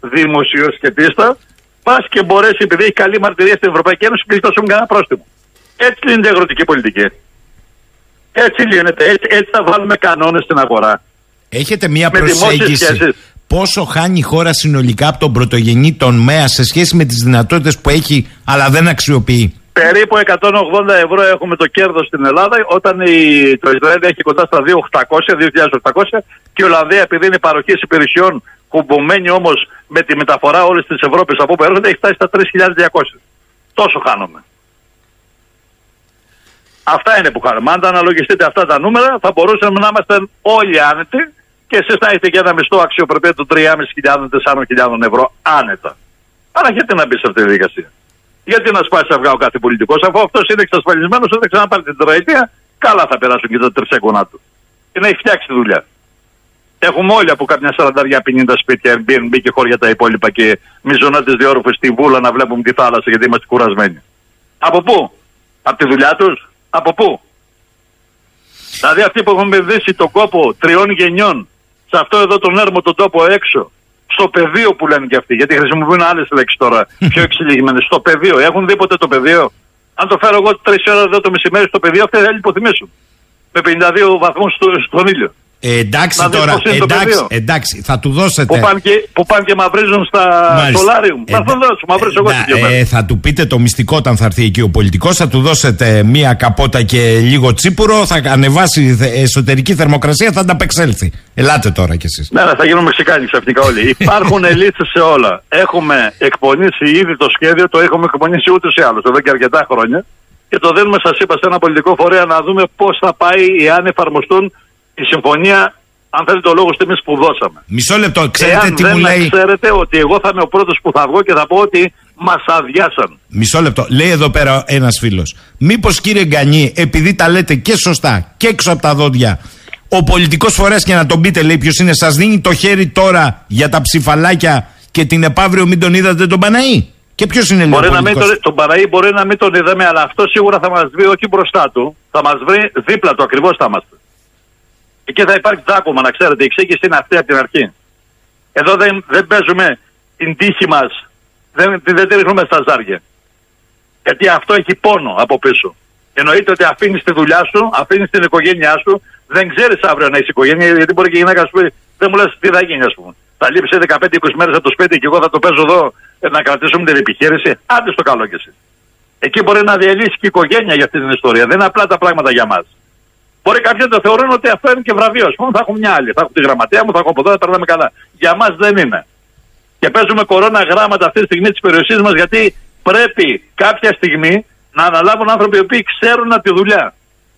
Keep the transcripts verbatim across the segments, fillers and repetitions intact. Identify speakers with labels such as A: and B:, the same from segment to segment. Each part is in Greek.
A: δημοσιοσχετίστα, πας και μπορέσει, επειδή έχει καλή μαρτυρία στην Ευρωπαϊκή Ένωση, και δώσουν κανένα πρόστιμο. Έτσι λύνεται η αγροτική πολιτική. Έτσι λύνεται. Έτσι, έτσι θα βάλουμε κανόνες στην αγορά.
B: Έχετε μία προσέγγιση πόσο χάνει η χώρα συνολικά από τον πρωτογενή τομέα σε σχέση με τις δυνατότητες που έχει, αλλά δεν αξιοποιεί?
A: Περίπου εκατόν ογδόντα ευρώ έχουμε το κέρδος στην Ελλάδα, όταν η, το Ισραήλ έχει κοντά στα δύο χιλιάδες οκτακόσια και η Ολλανδία, επειδή είναι παροχής υπηρεσιών, κουμπωμένη όμως με τη μεταφορά όλης της Ευρώπης από όπου έρχονται, έχει φτάσει στα τρεις χιλιάδες διακόσια. Τόσο χάνουμε. Αυτά είναι που χάνουμε. Αν τα αναλογιστείτε αυτά τα νούμερα, θα μπορούσαμε να είμαστε όλοι άνετοι και εσείς θα έχετε και ένα μισθό αξιοπρεπέ του τρεις χιλιάδες με τέσσερις χιλιάδες ευρώ άνετα. Αλλά γιατί να μπει σε αυτή τη διαδικασία? Γιατί να σπάσει αυγά ο κάθε πολιτικός, αφού αυτός είναι εξασφαλισμένος ότι θα ξαναπάρει την τετραετία, καλά θα περάσουν και τα τρισέγγωνα του. Και να έχει φτιάξει τη δουλειά. Έχουμε όλοι από κάποια σαράντα πενήντα σπίτια, Airbnb και χώρια τα υπόλοιπα και μιζωνάτες διόρροφες στη Βούλα να βλέπουμε τη θάλασσα γιατί είμαστε κουρασμένοι. Από πού? Από τη δουλειά τους? Από πού? Δηλαδή αυτοί που έχουν επενδύσει τον κόπο τριών γενιών σε αυτό εδώ τον έρμο τον τόπο έξω, στο πεδίο που λένε και αυτοί, γιατί χρησιμοποιούν άλλες λέξεις τώρα πιο εξελιγμένες. Στο πεδίο. Έχουν δει ποτέ το πεδίο? Αν το φέρω εγώ τρεις ώρες εδώ το μεσημέρι στο πεδίο, αυτοί θα λιποθυμήσουν. Με πενήντα δύο βαθμούς στο, στον ήλιο.
B: Ε, εντάξει να τώρα, εντάξει, εντάξει, θα του δώσετε.
A: Που πάνε και, που πάνε και μαυρίζουν στα σολάριουμ. Θα του δώσω, μαυρίζω εγώ στην
B: ε, Θα του πείτε το μυστικό όταν θα έρθει εκεί ο πολιτικός, θα του δώσετε μία καπότα και λίγο τσίπουρο, θα ανεβάσει εσωτερική θερμοκρασία, θα ανταπεξέλθει. Ελάτε τώρα κι εσείς.
A: Ναι, θα γίνουμε Μεξικάνοι ξαφνικά όλοι. Υπάρχουν λύσεις σε όλα. Έχουμε εκπονήσει ήδη το σχέδιο, το έχουμε εκπονήσει ούτως ή άλλως εδώ και αρκετά χρόνια. Και το δίνουμε, σας είπα, σε ένα πολιτικό φορέα να δούμε πώς θα πάει εάν εφαρμοστούν η συμφωνία, αν θέλετε, ο λόγος τιμής που δώσαμε.
B: Μισό λεπτό, ξέρετε
A: εάν
B: τι
A: δεν
B: μου λέει.
A: Ξέρετε ότι εγώ θα είμαι ο πρώτος που θα βγω και θα πω ότι μας αδειάσαν.
B: Μισό λεπτό, λέει εδώ πέρα ένας φίλος. Μήπως, κύριε Γκανή, επειδή τα λέτε και σωστά και έξω από τα δόντια, ο πολιτικός φορέας, και να τον πείτε, λέει ποιος είναι, σας δίνει το χέρι τώρα για τα ψηφαλάκια και την επαύριο μην τον είδατε τον Παναή? Και ποιος είναι, λέει, ο
A: τον, τον Παναή μπορεί να μην τον είδαμε, αλλά αυτό σίγουρα θα μας βρει όχι μπροστά του, θα μας βρει δίπλα του, ακριβώς θα είμαστε. Εκεί θα υπάρχει τσάκωμα, να ξέρετε, η εξήγηση είναι αυτή από την αρχή. Εδώ δεν, δεν παίζουμε την τύχη μας, δεν, δεν τη ρίχνουμε στα ζάρια. Γιατί αυτό έχει πόνο από πίσω. Εννοείται ότι αφήνεις τη δουλειά σου, αφήνεις την οικογένειά σου, δεν ξέρεις αύριο να έχεις οικογένεια, γιατί μπορεί και η γυναίκα σου πει, δεν μου λες τι θα γίνει, ας πούμε. Θα λείψει δεκαπέντε είκοσι μέρες από το σπίτι και εγώ θα το παίζω εδώ να κρατήσουμε την επιχείρηση. Άντε στο καλό κι εσύ. Εκεί μπορεί να διαλύσει και η οικογένεια για αυτή την ιστορία. Δεν είναι απλά τα πράγματα για μας. Μπορεί κάποιοι να το θεωρούν ότι αυτό είναι και βραβείο. Μόνο θα έχουν μια άλλη. Θα έχω τη γραμματέα μου, θα έχω από εδώ, θα περνάμε καλά. Για μας δεν είναι. Και παίζουμε κορώνα γράμματα αυτή τη στιγμή της περιοχής μας, γιατί πρέπει κάποια στιγμή να αναλάβουν άνθρωποι οι οποίοι ξέρουν από τη δουλειά.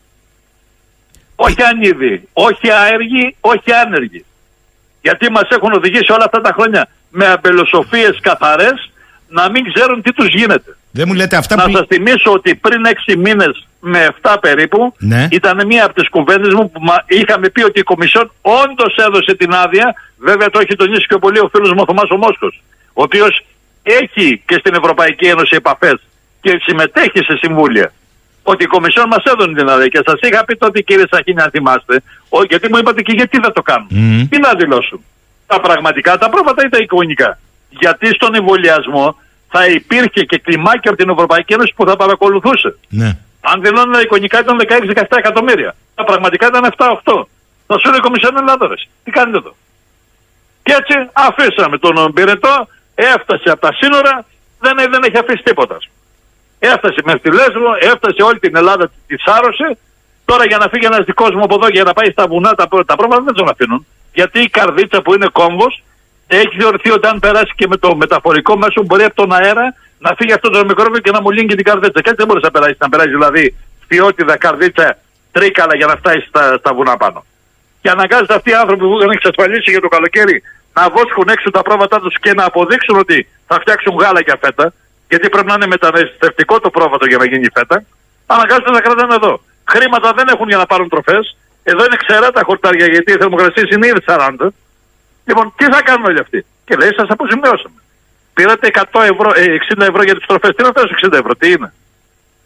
A: Όχι ανίδι, όχι άεργοι, όχι άνεργοι. Γιατί μας έχουν οδηγήσει όλα αυτά τα χρόνια με αμπελοσοφίες καθαρές να μην ξέρουν τι τους γίνεται.
B: Δεν μου λέτε αυτά
A: να
B: που...
A: σας θυμίσω ότι πριν έξι μήνες με εφτά περίπου,
B: ναι,
A: ήταν μία από τις κουβέντες μου που είχαμε πει ότι η Κομισιόν όντως έδωσε την άδεια. Βέβαια το έχει τονίσει πιο πολύ ο φίλος μου ο Θωμάς ο Μόσχος, ο οποίος έχει και στην Ευρωπαϊκή Ένωση επαφές και συμμετέχει σε συμβούλια. Ότι η Κομισιόν μας έδωνε την άδεια. Και σας είχα πει τότε, κύριε Σαχίνη, αν θυμάστε, ο, γιατί μου είπατε και γιατί δεν το κάνουν. Mm. Τι να δηλώσουν. Τα πραγματικά, τα πρόβατα ή τα εικονικά. Γιατί στον εμβολιασμό θα υπήρχε και κλιμάκιο από την Ευρωπαϊκή Ένωση που θα παρακολουθούσε. Ναι. Αν δηλώνουν τα εικονικά ήταν δεκαέξι με δεκαεπτά εκατομμύρια. Τα πραγματικά ήταν επτά οκτώ. Θα σου λέει η Κομισιόν Ελλάδας. Τι κάνετε εδώ. Και έτσι αφήσαμε τον πυρετό, έφτασε από τα σύνορα, δεν, δεν έχει αφήσει τίποτα. Έφτασε μέχρι τη Λέσβο, έφτασε όλη την Ελλάδα, τη σάρωσε. Τώρα για να φύγει ένας δικός μου από εδώ για να πάει στα βουνά, τα, τα πρόβατα δεν τον αφήνουν. Γιατί η καρδίτσα που είναι κόμβος έχει θεωρηθεί ότι αν περάσει και με το μεταφορικό μέσο μπορεί από τον αέρα να φύγει αυτό το μικρόβιο και να μου λύνει και την καρδίτσα. Και έτσι δεν μπορεί να περάσει. Να περάσει δηλαδή φιότιδα καρδίτσα τρίκαλα για να φτάσει στα, στα βουνά πάνω. Και αναγκάζονται αυτοί οι άνθρωποι που είχαν εξασφαλίσει για το καλοκαίρι να βόσκουν έξω τα πρόβατά τους και να αποδείξουν ότι θα φτιάξουν γάλα για φέτα. Γιατί πρέπει να είναι μεταναστευτικό το πρόβατο για να γίνει φέτα. Αναγκάζονται να κρατάνε εδώ. Χρήματα δεν έχουν για να πάρουν τροφές. Εδώ είναι ξερά τα χορτάρια γιατί οι θερμοκρασίες είναι ήδη σαράντα. Λοιπόν, τι θα κάνουν όλοι αυτοί. Και λέει, σας αποζημιώσαμε. Πήρατε εκατό ευρώ, ε, εξήντα ευρώ για τις τροφές. Τι είναι αυτές εξήντα ευρώ, τι είναι.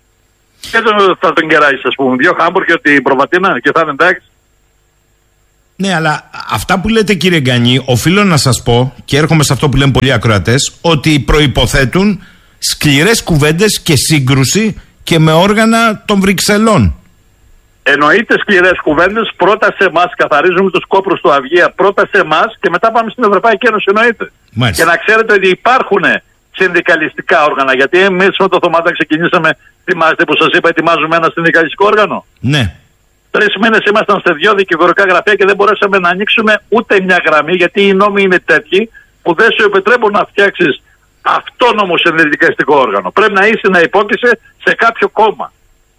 A: Και τον, θα τον κεράσει, ας πούμε, δύο χάμπουργκερ την προβατίνα και θα είναι εντάξει.
B: Ναι, αλλά αυτά που λέτε, κύριε Γκανή, οφείλω να σας πω, και έρχομαι σε αυτό που λένε πολλοί ακροατές, ότι προϋποθέτουν σκληρές κουβέντες και σύγκρουση και με όργανα των Βρυξελών.
A: Εννοείται σκληρές κουβέντες, πρώτα σε εμάς, καθαρίζουμε τους κόπρους του Αυγαία, πρώτα σε εμάς και μετά πάμε στην Ευρωπαϊκή Ένωση, εννοείται.
B: Μάλιστα.
A: Και να ξέρετε ότι υπάρχουν συνδικαλιστικά όργανα, γιατί εμείς με το Θωμάτα ξεκινήσαμε, θυμάστε που σας είπα, ετοιμάζουμε ένα συνδικαλιστικό όργανο.
B: Ναι.
A: Τρεις μήνες ήμασταν σε δύο δικηγορικά γραφεία και δεν μπορέσαμε να ανοίξουμε ούτε μια γραμμή, γιατί οι νόμοι είναι τέτοιοι που δεν σου επιτρέπουν να φτιάξεις αυτόνομο συνδικαλιστικό όργανο. Πρέπει να είσαι να υπόκεισαι σε κάποιο κόμμα.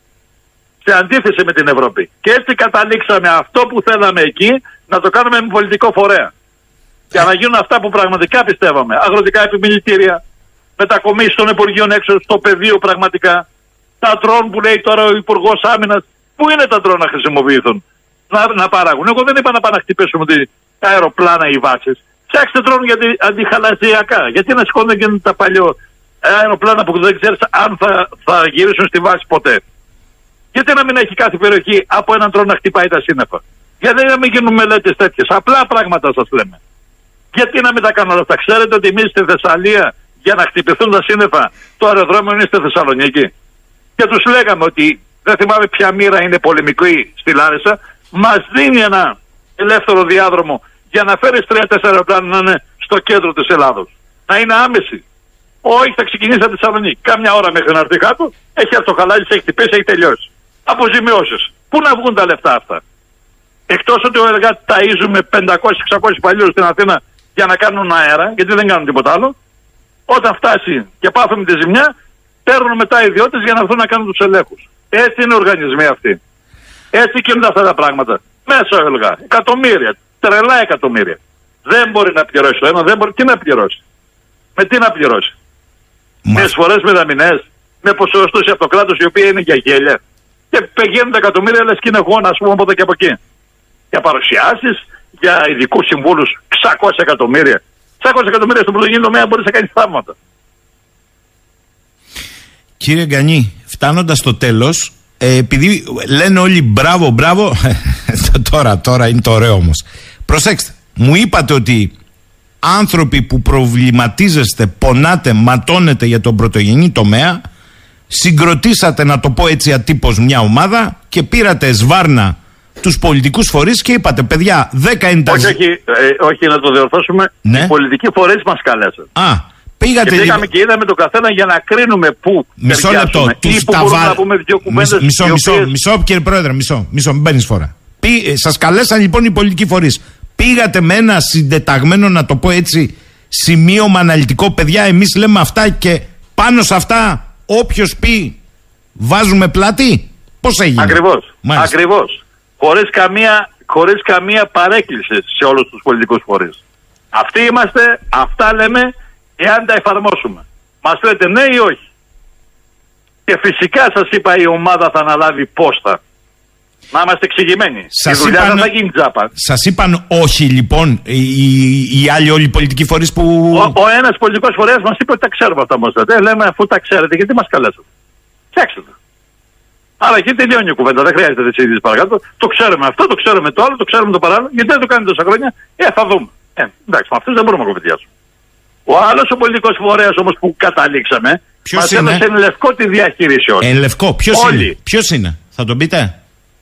A: Σε αντίθεση με την Ευρώπη. Και έτσι καταλήξαμε αυτό που θέλαμε εκεί να το κάνουμε με πολιτικό φορέα. Για να γίνουν αυτά που πραγματικά πιστεύαμε. Αγροτικά επιμελητήρια, μετακομίσεις των Υπουργείων έξω στο πεδίο πραγματικά. Τα ντρόν που λέει τώρα ο Υπουργός Άμυνας. Πού είναι τα ντρόν να χρησιμοποιηθούν, να, να παράγουν. Εγώ δεν είπα να πάμε να χτυπήσουμε τα αεροπλάνα ή βάσεις. Φτιάξτε ντρόν για αντιχαλασσιακά. Γιατί να σηκώνουν και τα παλιό αεροπλάνα που δεν ξέρεις αν θα, θα γυρίσουν στη βάση ποτέ. Γιατί να μην έχει κάθε περιοχή από έναν ντρόν να χτυπάει τα σύννεφα. Γιατί να μην γίνουν μελέτες τέτοιες. Απλά πράγματα σας λέμε. Γιατί να μην τα κάνουν όλα αυτά. Ξέρετε ότι εμείς στη Θεσσαλία για να χτυπηθούν τα σύννεφα το αεροδρόμιο είναι στη Θεσσαλονίκη. Και τους λέγαμε ότι δεν θυμάμαι ποια μοίρα είναι πολεμική στη Λάρισα, μας δίνει ένα ελεύθερο διάδρομο για να φέρεις τρία-τέσσερα αεροπλάνα να είναι στο κέντρο της Ελλάδος. Να είναι άμεση. Όχι, θα ξεκινήσει από τη Θεσσαλονίκη. Κάμια ώρα μέχρι να έρθει κάτω, έχει αυτοχαλάσει, έχει χτυπήσει, έχει τελειώσει. Αποζημιώσεις. Πού να βγουν τα λεφτά αυτά. Εκτός ότι ο εργάτης ταΐζουμε πεντακόσιους εξακόσιους παλιούς στην Αθήνα για να κάνουν αέρα, γιατί δεν κάνουν τίποτα άλλο, όταν φτάσει και πάθουμε τη ζημιά, παίρνουν μετά ιδιώτες για να έρθουν να κάνουν τους ελέγχους. Έτσι είναι οι οργανισμοί αυτοί. Έτσι κινούνται αυτά τα πράγματα. Μέσα έλεγα. Εκατομμύρια. Τρελά εκατομμύρια. Δεν μπορεί να πληρώσει το ένα, δεν μπορεί. Τι να πληρώσει. Με τι να πληρώσει. Μα... Με εισφορές μηδαμινές, με ποσοστώσεις από το κράτος οι οποίοι είναι για γέλια. Και πηγαίνουν τα εκατομμύρια, λες και είναι γόνα, ας πούμε, από εδώ και από εκεί. Για παρουσιάσεις, για ειδικούς συμβούλους, εξακόσια εκατομμύρια. εξακόσια εκατομμύρια στον πρωτογενή τομέα μπορεί να κάνει θαύματα.
B: Κύριε Γκανή, φτάνοντας στο τέλος, ε, επειδή λένε όλοι μπράβο, μπράβο, τώρα, τώρα είναι το ωραίο όμως. Προσέξτε, μου είπατε ότι άνθρωποι που προβληματίζεστε, πονάτε, ματώνετε για τον πρωτογενή τομέα, συγκροτήσατε, να το πω έτσι ατύπως, μια ομάδα και πήρατε σβάρνα τους πολιτικούς φορείς και είπατε, παιδιά, δέκα είναι τα...
A: Όχι, όχι, ε, όχι, να το διορθώσουμε, ναι. Οι πολιτικοί φορείς μας καλέσαν.
B: Α, πήγατε...
A: Και πήγαμε και είδαμε το καθένα για να κρίνουμε πού
B: μισό λεπτό, τους τα βα... μισό, μισό, μισό, οποίες... μισό, κύριε Πρόεδρε, μισό, μισό, μην μπαίνεις φορά. Πή... Σας καλέσαν λοιπόν οι πολιτικοί φορείς. Πήγατε με ένα συντεταγμένο, να το πω έτσι, σημείωμα αναλυτικό, παιδιά, εμείς λέμε αυτά και πάνω σε αυτά όποιος πει βάζουμε πλάτη. Πώς έγινε?
A: Ακριβώς, ακριβώς. Χωρίς καμία, χωρίς καμία παρέκκληση σε όλους τους πολιτικούς φορείς. Αυτοί είμαστε, αυτά λέμε, εάν τα εφαρμόσουμε. Μας λέτε ναι ή όχι. Και φυσικά σας είπα η ομάδα θα αναλάβει πόστα. Να είμαστε εξηγημένοι.
B: Σας
A: η δουλειά
B: είπαν,
A: δεν θα γίνει τζάπα.
B: Σας είπαν όχι λοιπόν οι, οι, οι άλλοι όλοι οι πολιτικοί φορείς που...
A: Ο, ο ένας πολιτικός φορέας μας είπε ότι τα ξέρουμε αυτά μας λέτε. Λέμε αφού τα ξέρετε γιατί μας καλέσατε. Φτιάξτε τα. Άρα εκεί τελειώνει η κουβέντα. Δεν χρειάζεται τις ίδιες παρακάτω. Το ξέρουμε αυτό, το ξέρουμε το άλλο, το ξέρουμε το παράλληλο. Γιατί δεν το κάνει τόσα χρόνια. Ε, θα δούμε. Ε, εντάξει, με αυτούς δεν μπορούμε να κουβεντιάσουμε. Ο άλλος ο πολιτικός φορέας όμως που καταλήξαμε, μας έδωσε εν λευκό τη διαχείριση όλη.
B: Εν λευκό, ποιος είναι? Ποιος είναι, θα τον πείτε?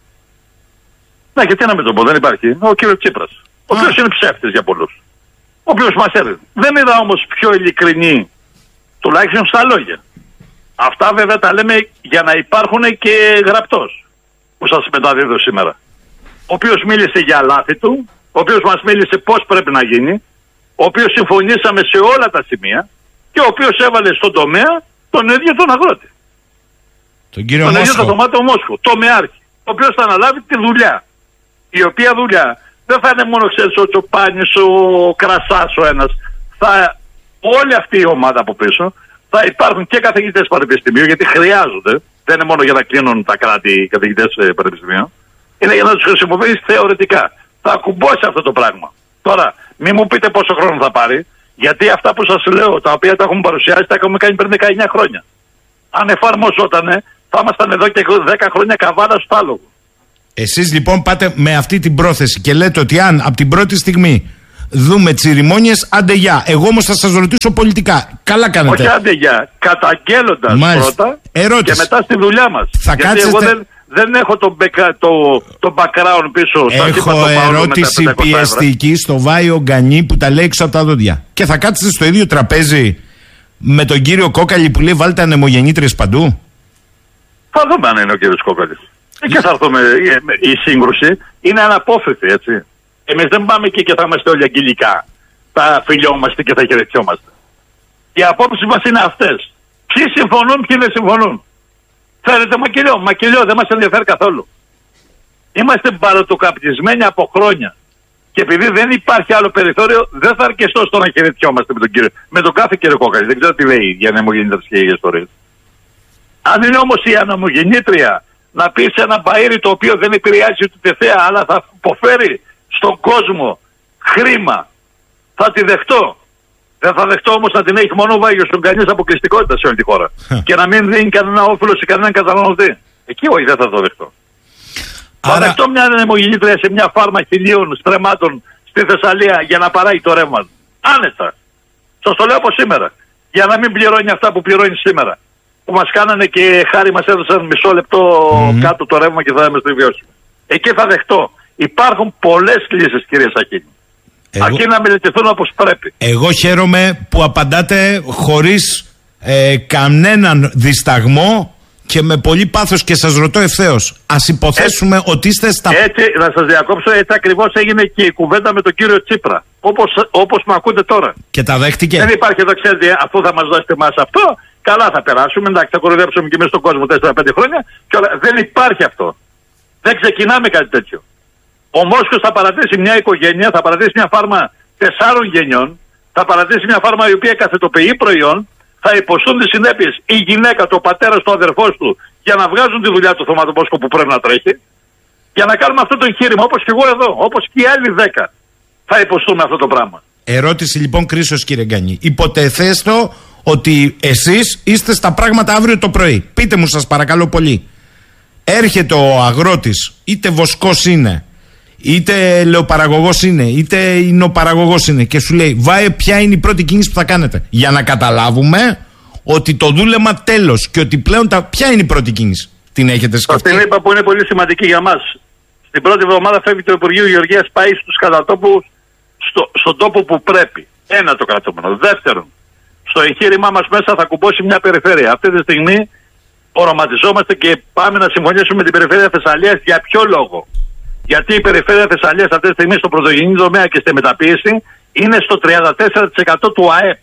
A: Ναι, γιατί να μην τον πω, δεν υπάρχει. Ο κύριος Τσίπρας. Ο οποίος είναι ψεύτης για πολλούς. Ο οποίος μας έδωσε. Δεν είδα όμως πιο ειλικρινή, τουλάχιστον στα λόγια. Αυτά βέβαια τα λέμε για να υπάρχουν και γραπτός, που σας μεταδίδω σήμερα. Ο οποίος μίλησε για λάθη του, ο οποίος μας μίλησε πώς πρέπει να γίνει, ο οποίος συμφωνήσαμε σε όλα τα σημεία και ο οποίος έβαλε στον τομέα τον ίδιο τον αγρότη.
B: Τον κύριο
A: τον
B: Μόσχο.
A: ίδιο τον τομάτο Μόσχο, τομεάρχη, ο οποίος θα αναλάβει τη δουλειά. Η οποία δουλειά δεν θα είναι μόνο, ξέρεις, ο Τσοπάνης, ο Κρασάς ο ένας. Θα, όλη αυτή η ομάδα από πίσω θα υπάρχουν και καθηγητές πανεπιστημίου, γιατί χρειάζονται. Δεν είναι μόνο για να κλείνουν τα κράτη οι καθηγητές πανεπιστημίου. Είναι για να τους χρησιμοποιήσει θεωρητικά. Θα ακουμπώσει αυτό το πράγμα. Τώρα, μην μου πείτε πόσο χρόνο θα πάρει, γιατί αυτά που σας λέω, τα οποία τα έχουμε παρουσιάσει, τα έχουμε κάνει πριν δεκαεννιά χρόνια. Αν εφαρμοζότανε, θα ήμασταν εδώ και δέκα χρόνια καβάλα στο άλογο.
B: Εσείς λοιπόν πάτε με αυτή την πρόθεση και λέτε ότι αν από την πρώτη στιγμή δούμε τσιριμόνιες, άντε γεια. Εγώ όμως θα σας ρωτήσω πολιτικά. Καλά κάνετε.
A: Όχι άντε γεια. Καταγγέλλοντας πρώτα
B: ερώτηση.
A: Και μετά στη δουλειά μας.
B: Θα
A: Γιατί
B: κάτσετε...
A: εγώ δεν, δεν έχω το, το, το background πίσω.
B: Έχω το ερώτηση πιεστική στο Βάιο Γκανί που τα λέει έξω από τα δόντια. Και θα κάτσετε στο ίδιο τραπέζι με τον κύριο Κόκαλη που λέει βάλτε ανεμογεννήτριες παντού.
A: Θα δούμε αν είναι ο κύριος Κόκαλης. Και θα έρθουμε. Η σύγκρουση είναι αναπόφευκτη, έτσι. Εμείς δεν πάμε εκεί και θα είμαστε όλοι αγγελικά. Θα φιλιόμαστε και θα χαιρετιόμαστε. Οι απόψεις μας είναι αυτές. Ποιοι συμφωνούν, ποιοι δεν συμφωνούν. Θέλετε μακελιό, μακελιό, δεν μας ενδιαφέρει καθόλου. Είμαστε παροτοκαπτισμένοι από χρόνια. Και επειδή δεν υπάρχει άλλο περιθώριο, δεν θα αρκεστώ στο να χαιρετιόμαστε με τον κύριο, με τον κάθε κύριο Κόκαλη. Δεν ξέρω τι λέει για ανεμογεννήτριες και για ιστορίες. Αν είναι όμως η ανεμογεννήτρια να πει σε ένα μπαΐρι το οποίο δεν επηρεάζει ούτε θέα, αλλά θα υποφέρει στον κόσμο χρήμα, θα τη δεχτώ. Δεν θα δεχτώ όμως να την έχει μόνο ο Βάγιος Γκανής αποκλειστικότητα σε όλη τη χώρα. Και να μην δίνει κανένα όφελο σε κανέναν καταναλωτή. Εκεί όχι, δεν θα το δεχτώ. Άρα... Θα δεχτώ μια ανεμογεννήτρια σε μια φάρμα χιλίων στρεμμάτων στη Θεσσαλία για να παράγει το ρεύμα. Άνετα. Σας το λέω από σήμερα. Για να μην πληρώνει αυτά που πληρώνει σήμερα. Που μας κάνανε και χάρη μας έδωσαν μισό λεπτό mm-hmm. κάτω το ρεύμα και θα είμαστε βιώσιμοι. Εκεί θα δεχτώ. Υπάρχουν πολλές λύσεις, κύριε Σαχίνη. Εγώ... Αρκεί να μελετηθούν όπως πρέπει.
B: Εγώ χαίρομαι που απαντάτε χωρίς ε, κανέναν δισταγμό και με πολύ πάθος και σας ρωτώ ευθέως. Ας υποθέσουμε έτσι, ότι είστε στα...
A: Έτσι, να σας διακόψω, έτσι ακριβώς έγινε και η κουβέντα με τον κύριο Τσίπρα. Όπως, όπως με ακούτε τώρα.
B: Και τα δέχτηκε.
A: Δεν υπάρχει εδώ, ξέρετε, αφού θα μας δώσετε εμάς αυτό, καλά θα περάσουμε, εντάξει, θα κοροϊδέψουμε και εμείς στον κόσμο τέσσερα πέντε χρόνια. Και όλα. Δεν υπάρχει αυτό. Δεν ξεκινάμε κάτι τέτοιο. Ο Μόσχος θα παρατήσει μια οικογένεια, θα παρατήσει μια φάρμα τεσσάρων γενιών, θα παρατήσει μια φάρμα η οποία καθετοποιεί προϊόν, θα υποστούν τις συνέπειες η γυναίκα, το πατέρα, το αδερφός του για να βγάζουν τη δουλειά του Θωματομόσκο που πρέπει να τρέχει, για να κάνουμε αυτό το εγχείρημα όπως και εγώ εδώ, όπως και οι άλλοι δέκα θα υποστούμε αυτό το πράγμα.
B: Ερώτηση λοιπόν κρίσεως, κύριε Γκανί. Υποτεθέστο ότι εσείς είστε στα πράγματα αύριο το πρωί. Πείτε μου σας παρακαλώ πολύ. Έρχεται ο αγρότης, είτε βοσκός είναι, είτε λεοπαραγωγός είναι, είτε ινοπαραγωγός είναι και σου λέει Βάε, ποια είναι η πρώτη κίνηση που θα κάνετε, για να καταλάβουμε ότι το δούλεμα τέλος και ότι πλέον τα... ποια είναι η πρώτη κίνηση. Την έχετε σκεφτεί?
A: Σας την είπα που είναι πολύ σημαντική για μας. Στην πρώτη εβδομάδα φεύγει το Υπουργείο Γεωργίας, πάει στους κατατόπους στο, στον τόπο που πρέπει. Ένα το κρατούμενο. Δεύτερον, στο εγχείρημά μας μέσα θα κουμπώσει μια περιφέρεια. Αυτή τη στιγμή οραματιζόμαστε και πάμε να συμφωνήσουμε με την περιφέρεια Θεσσαλίας. Για ποιο λόγο? Γιατί η περιφέρεια Θεσσαλίας αυτή τη στιγμή στο πρωτογενή τομέα και στη μεταποίηση είναι στο τριάντα τέσσερα τοις εκατό του ΑΕΠ.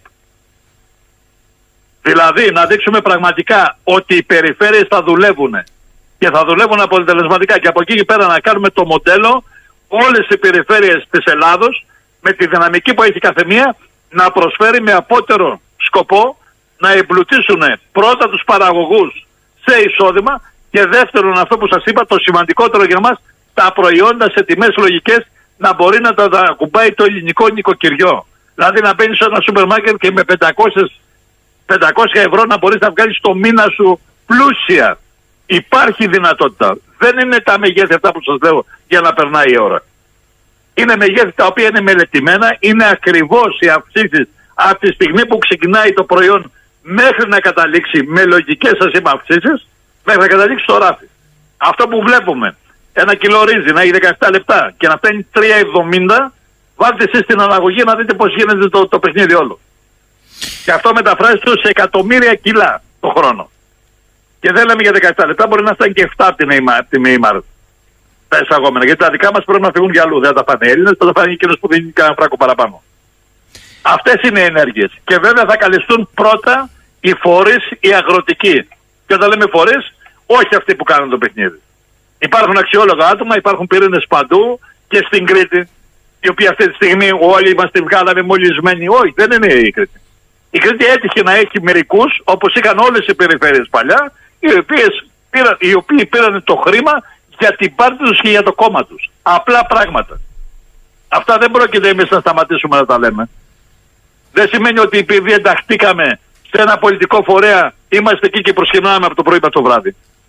A: Δηλαδή να δείξουμε πραγματικά ότι οι περιφέρειες θα δουλεύουν και θα δουλεύουν αποτελεσματικά και από εκεί και πέρα να κάνουμε το μοντέλο όλες οι περιφέρειες της Ελλάδος με τη δυναμική που έχει καθεμία να προσφέρει με απότερο σκοπό να εμπλουτίσουν πρώτα τους παραγωγούς σε εισόδημα και δεύτερον αυτό που σας είπα το σημαντικότερο για μας, τα προϊόντα σε τιμές λογικές να μπορεί να τα, τα ακουμπάει το ελληνικό νοικοκυριό. Δηλαδή να μπαίνεις σε ένα σούπερ μάρκετ και με πεντακόσια ευρώ να μπορείς να βγάλεις το μήνα σου πλούσια. Υπάρχει δυνατότητα. Δεν είναι τα μεγέθη αυτά που σας λέω για να περνάει η ώρα. Είναι μεγέθη τα οποία είναι μελετημένα, είναι ακριβώς οι αυξήσεις από τη στιγμή που ξεκινάει το προϊόν μέχρι να καταλήξει με λογικές σας είπα αυξήσεις, μέχρι να καταλήξει στο ράφι. Αυτό που βλέπουμε, ένα κιλό ρύζι να έχει δεκαεπτά λεπτά και να φτάνει τρία εβδομήντα, βάλτε εσείς την αναγωγή να δείτε πώς γίνεται το, το παιχνίδι όλο. Και αυτό μεταφράζεται σε εκατομμύρια κιλά το χρόνο. Και δεν λέμε για δεκαεπτά λεπτά, μπορεί να φτάνει και επτά από τη Μεϊμάρ. Τα εισαγόμενα. Γιατί τα δικά μας πρέπει να φύγουν για αλλού. Δεν θα τα πάνε οι Έλληνες, θα τα πάνε εκείνος που δίνει κανένα φράκο παραπάνω. Αυτές είναι οι ενέργειες. Και βέβαια θα καλυστούν πρώτα οι φορείς, οι αγροτικοί. Και όταν λέμε φορείς, όχι αυτοί που κάνουν το παιχνίδι. Υπάρχουν αξιόλογα άτομα, υπάρχουν πυρήνες παντού και στην Κρήτη, οι οποίοι αυτή τη στιγμή όλοι μας την βγάλαμε μολυσμένοι. Όχι, δεν είναι η Κρήτη. Η Κρήτη έτυχε να έχει μερικούς, όπως είχαν όλες οι περιφέρειες παλιά, οι, οποίες πήραν, οι οποίοι πήραν το χρήμα για την πάρτη τους και για το κόμμα τους. Απλά πράγματα. Αυτά δεν πρόκειται εμείς να σταματήσουμε να τα λέμε. Δεν σημαίνει ότι επειδή ενταχτήκαμε σε ένα πολιτικό φορέα, είμαστε εκεί και προσκυνάμε από το πρωί μέχρι το βράδυ.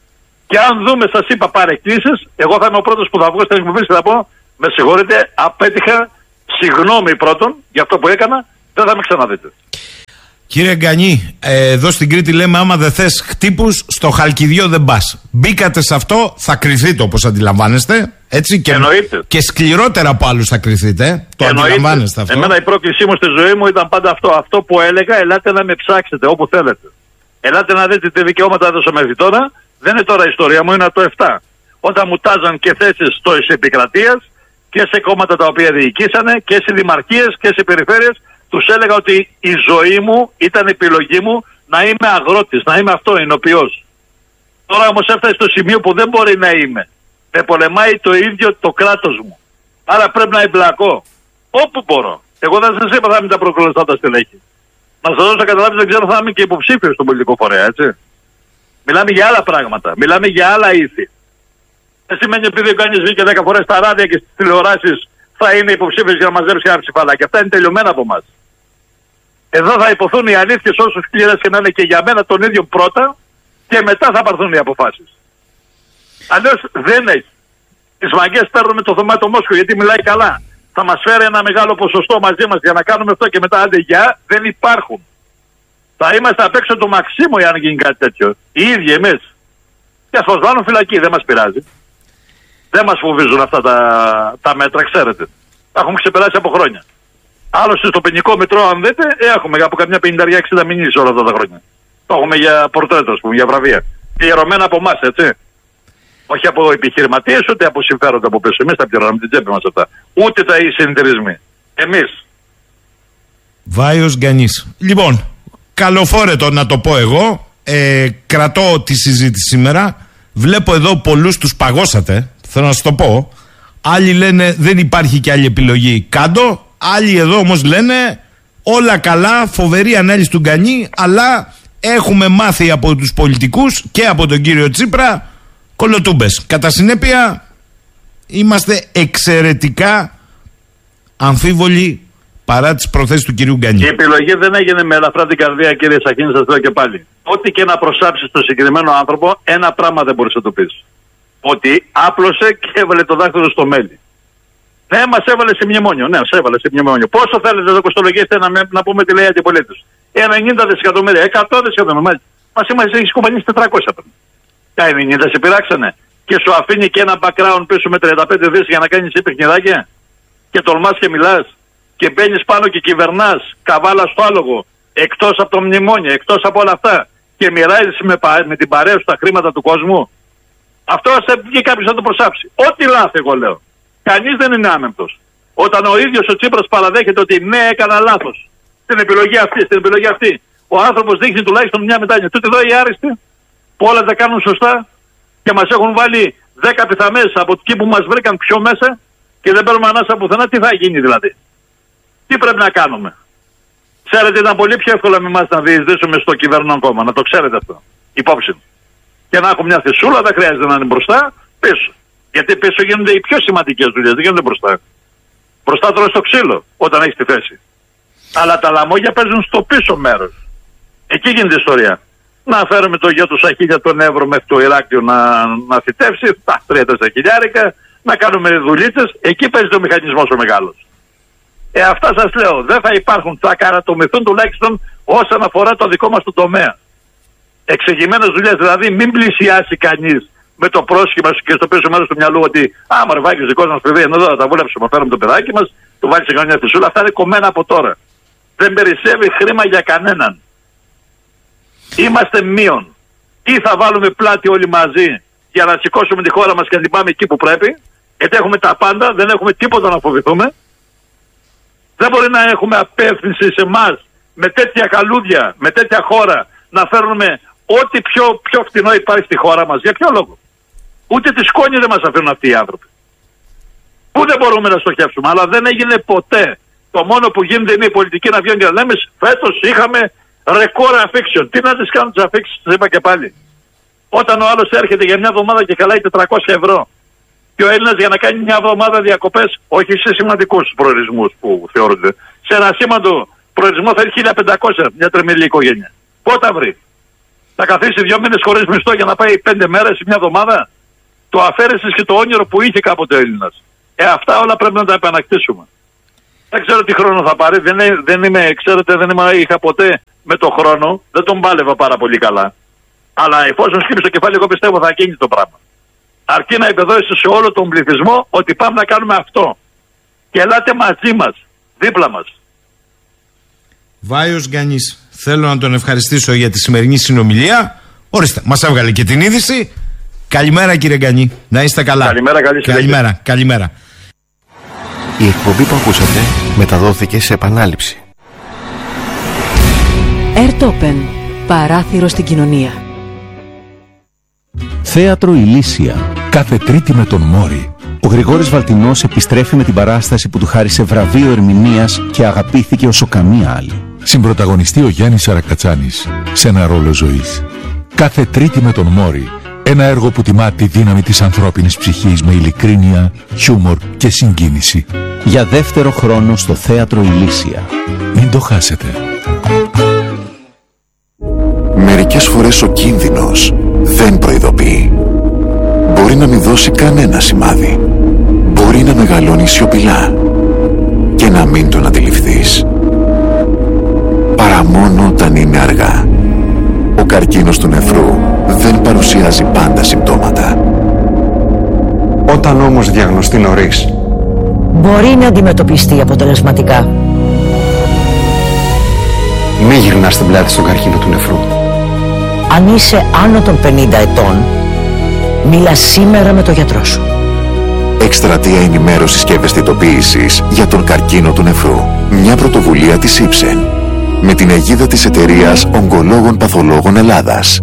A: Και αν δούμε, σας είπα, παρεκκλήσεις, εγώ θα είμαι ο πρώτος που θα βγω στην εκπομπή και θα πω, με συγχωρείτε, απέτυχα, συγγνώμη πρώτον για αυτό που έκανα, δεν θα με ξαναδείτε.
B: Κύριε Γκανή, ε, εδώ στην Κρήτη λέμε άμα δεν θες χτύπους, στο Χαλκιδιό δεν πας. Μπήκατε σε αυτό, θα κρυθείτε όπως αντιλαμβάνεστε. Έτσι, και, και σκληρότερα από άλλους θα κρυθείτε. Ε. Το εννοείται. Αντιλαμβάνεστε αυτό.
A: Εμένα η πρόκλησή μου στη ζωή μου ήταν πάντα αυτό. Αυτό που έλεγα, ελάτε να με ψάξετε όπου θέλετε. Ελάτε να δείτε τι δικαιώματα έδωσα μέχρι τώρα. Δεν είναι τώρα η ιστορία μου, είναι το επτά. Όταν μου τάζαν και θέσεις της επικρατείας και σε κόμματα τα οποία διοικήσανε και σε δημαρχίες και σε περιφέρειες, τους έλεγα ότι η ζωή μου ήταν επιλογή μου να είμαι αγρότης, να είμαι αυτό, εινοποιός. Τώρα όμως έφτασε στο σημείο που δεν μπορεί να είμαι. Με πολεμάει το ίδιο το κράτος μου. Άρα πρέπει να εμπλακώ. Όπου μπορώ. Εγώ δεν σας είπα θα είμαι τα προκλωστάτα στελέχη. Να σας δώσω να καταλάβεις, δεν ξέρω θα είμαι και υποψήφιος στον πολιτικό φορέα, έτσι. Μιλάμε για άλλα πράγματα. Μιλάμε για άλλα ήθη. Δεν σημαίνει επειδή ο Γκανής βγήκε δέκα φορές στα ράδια και στις τηλεοράσεις θα είναι υποψήφιος για να μαζέψει ένα ψηφαλάκι. Αυτά είναι τελειωμένα από εμάς. Εδώ θα υποθούν οι αλήθειες όσο σκληρές και να είναι και για μένα τον ίδιο πρώτα και μετά θα πάρθουν οι αποφάσεις. Αλλιώς δεν έχει. Τις μαγκές παίρνουμε το Θωμά το Μόσχο γιατί μιλάει καλά. Θα μας φέρει ένα μεγάλο ποσοστό μαζί μας για να κάνουμε αυτό και μετά άντε γεια, δεν υπάρχουν. Θα είμαστε απ' έξω το Μαξίμο αν γίνει κάτι τέτοιο. Οι ίδιοι εμείς. Και ας μας βάλουν φυλακή, δεν μας πειράζει. Δεν μας φοβίζουν αυτά τα, τα μέτρα, ξέρετε. Τα έχουμε ξεπεράσει από χρόνια. Άλλωστε στο ποινικό μητρό, αν δείτε, έχουμε από καμιά πενήντα εξήντα μηνύσεις όλα αυτά τα χρόνια. Το έχουμε για πορτρέτο, ας πούμε, για βραβεία. Πληρωμένα από εμάς, έτσι. Όχι από επιχειρηματίες, ούτε από συμφέροντα από πίσω. Εμείς τα πληρώναμε την τσέπη μας αυτά. Ούτε τα οι συνεταιρισμοί. Εμείς.
B: Βάιος Γκανής. Λοιπόν, καλοφόρετο να το πω εγώ. Ε, κρατώ τη συζήτηση σήμερα. Βλέπω εδώ πολλούς τους παγώσατε. Θέλω να σας το πω. Άλλοι λένε δεν υπάρχει και άλλη επιλογή. Κάντο. Άλλοι εδώ όμως λένε όλα καλά, φοβερή ανάλυση του Γκανή, αλλά έχουμε μάθει από τους πολιτικούς και από τον κύριο Τσίπρα κολοτούμπες. Κατά συνέπεια είμαστε εξαιρετικά αμφίβολοι παρά τις προθέσεις του κυρίου Γκανή.
A: Η επιλογή δεν έγινε με ελαφρά την καρδία, κύριε Σαχίνη, σας λέω και πάλι. Ό,τι και να προσάψεις τον συγκεκριμένο άνθρωπο, ένα πράγμα δεν μπορείς να το πεις. Ότι άπλωσε και έβαλε το δάχτυλο στο μέλι. Ναι, μας έβαλε σε μνημόνιο. Ναι, μας έβαλε σε μνημόνιο. Πόσο θέλετε να κοστολογήσετε να, να πούμε τι λέει η αντιπολίτευση. ενενήντα δισεκατομμύρια, εκατό δισεκατομμύρια. Μας είμαστε έχει κουμπανίσει τετρακόσια. Τα ενενήντα σε πειράξανε. Και σου αφήνει και ένα background πίσω με τριάντα πέντε δις για να κάνεις παιχνιδάκια. Και τολμάς και μιλάς. Και μπαίνεις πάνω και κυβερνάς. Καβάλα στο άλογο. Εκτός από το μνημόνιο, εκτός από όλα αυτά. Και μοιράζεις με, με την παρέα σου τα χρήματα του κόσμου. Αυτό θα βγει κάποιος να το προσάψει. Ό,τι λάθη, εγώ λέω. Κανείς δεν είναι άμεμπτος. Όταν ο ίδιος ο Τσίπρας παραδέχεται ότι ναι, έκανα λάθος στην επιλογή αυτή, στην επιλογή αυτή, ο άνθρωπος δείχνει τουλάχιστον μια μετάνοια. Τούτοι εδώ οι άριστοι που όλα τα κάνουν σωστά και μας έχουν βάλει δέκα πιθαμές από εκεί που μας βρήκαν πιο μέσα και δεν παίρνουμε ανάσα πουθενά, τι θα γίνει δηλαδή. Τι πρέπει να κάνουμε. Ξέρετε, ήταν πολύ πιο εύκολο με εμάς να διεισδύσουμε στο κυβερνόν κόμμα. Να το ξέρετε αυτό. Υπόψη. Και να έχουμε μια θυσούλα, δεν χρειάζεται να είναι μπροστά, πίσω. Γιατί πίσω γίνονται οι πιο σημαντικές δουλειές, δεν γίνονται μπροστά. Μπροστά τώρα στο ξύλο, όταν έχεις τη θέση. Αλλά τα λαμόγια παίζουν στο πίσω μέρος. Εκεί γίνεται η ιστορία. Να φέρουμε το γιο του Σαχίλια τον Εύρο μέχρι το Ηράκλειο να, να θητεύσει, τα τρία τέσσερα χιλιάρικα, να κάνουμε δουλίτσες, εκεί παίζει ο μηχανισμός ο μεγάλος. Ε, αυτά σας λέω, δεν θα υπάρχουν, θα καρατομηθούν τουλάχιστον όσον αφορά το δικό μας το τομέα. Εξηγημένες δουλειές, δηλαδή μην πλησιάσει κανείς με το πρόσχημα και στο πίσω μέρος του μυαλού ότι άμα ρε Βάκης δικός μας παιδί, εδώ θα τα βούλεψουμε, φέρουμε το παιδάκι μας, του βάλει σε κανένα φυσούλα, αυτά είναι κομμένα από τώρα. Δεν περισσεύει χρήμα για κανέναν. Είμαστε μείον. Ή θα βάλουμε πλάτη όλοι μαζί για να σηκώσουμε τη χώρα μας και να την πάμε εκεί που πρέπει, γιατί έχουμε τα πάντα, δεν έχουμε τίποτα να φοβηθούμε. Δεν μπορεί να έχουμε απεύθυνση σε εμάς με τέτοια καλούδια, με τέτοια χώρα, να φέρνουμε ό,τι πιο, πιο φτηνό υπάρχει στη χώρα μας. Για ποιο λόγο. Ούτε τη σκόνη δεν μας αφήνουν αυτοί οι άνθρωποι. Πού δεν μπορούμε να στοχεύσουμε, αλλά δεν έγινε ποτέ. Το μόνο που γίνεται είναι η πολιτική να βγαίνει και να λέμε φέτος είχαμε ρεκόρ αφήξεων. Τι να τις κάνουν τις αφήξεις, τις είπα και πάλι. Όταν ο άλλος έρχεται για μια εβδομάδα και καλάει τετρακόσια ευρώ και ο Έλληνας για να κάνει μια εβδομάδα διακοπές, όχι σε σημαντικούς προορισμούς που θεωρούνται, σε ένα σήμαντο προορισμό θα έχει χίλια πεντακόσια μια τριμηλή οικογένεια. Πότε βρει. Θα καθίσει δύο μήνες χωρίς μισθό για να πάει πέντε μέρες ή μια εβδομάδα. Το αφαίρεσες και το όνειρο που είχε κάποτε ο Έλληνας. Ε, αυτά όλα πρέπει να τα επανακτήσουμε. Δεν ξέρω τι χρόνο θα πάρει. Δεν, δεν είμαι, ξέρετε, δεν είμαι, είχα ποτέ με το χρόνο. Δεν τον πάλευα πάρα πολύ καλά. Αλλά εφόσον σκύψει το κεφάλι, εγώ πιστεύω θα γίνει το πράγμα. Αρκεί να επεδώσει σε όλο τον πληθυσμό ότι πάμε να κάνουμε αυτό. Και ελάτε μαζί μας, δίπλα μας.
B: Βάιος Γκανής, θέλω να τον ευχαριστήσω για τη σημερινή συνομιλία. Ορίστε, μας έβγαλε και την είδηση. Καλημέρα κύριε Γκανή, να είστε καλά.
A: Καλημέρα, καλή συνέχεια.
B: Καλημέρα, καλημέρα.
C: Η εκπομπή που ακούσατε μεταδόθηκε σε επανάληψη.
D: Airtopen, παράθυρο στην κοινωνία.
E: Θέατρο Ηλίσια, κάθε Τρίτη με τον Μόρι. Ο Γρηγόρης Βαλτινός επιστρέφει με την παράσταση που του χάρισε βραβείο ερμηνείας και αγαπήθηκε όσο καμία άλλη.
F: Συμπρωταγωνιστεί ο Γιάννης Σαρακατσάνης σε ένα ρόλο ζωής. Κάθε Τρίτη με τον Μόρι. Ένα έργο που τιμά τη δύναμη της ανθρώπινης ψυχής με ειλικρίνεια, χιούμορ και συγκίνηση.
E: Για δεύτερο χρόνο στο Θέατρο Ηλίσια.
F: Μην το χάσετε.
C: Μερικές φορές ο κίνδυνος δεν προειδοποιεί. Μπορεί να μην δώσει κανένα σημάδι. Μπορεί να μεγαλώνει σιωπηλά και να μην τον αντιληφθείς. Παρά μόνο όταν είναι αργά. Ο καρκίνος του νεφρού δεν παρουσιάζει πάντα συμπτώματα.
G: Όταν όμως διαγνωστεί νωρίς,
H: μπορεί να αντιμετωπιστεί αποτελεσματικά.
G: μη γυρνάς την πλάτη στον καρκίνο του νεφρού.
H: Αν είσαι άνω των πενήντα ετών, μίλα σήμερα με τον γιατρό σου.
C: Εκστρατεία ενημέρωσης και ευαισθητοποίησης για τον καρκίνο του νεφρού. Μια πρωτοβουλία της Ipsen με την αιγίδα της εταιρείας Ογκολόγων Παθολόγων Ελλάδας.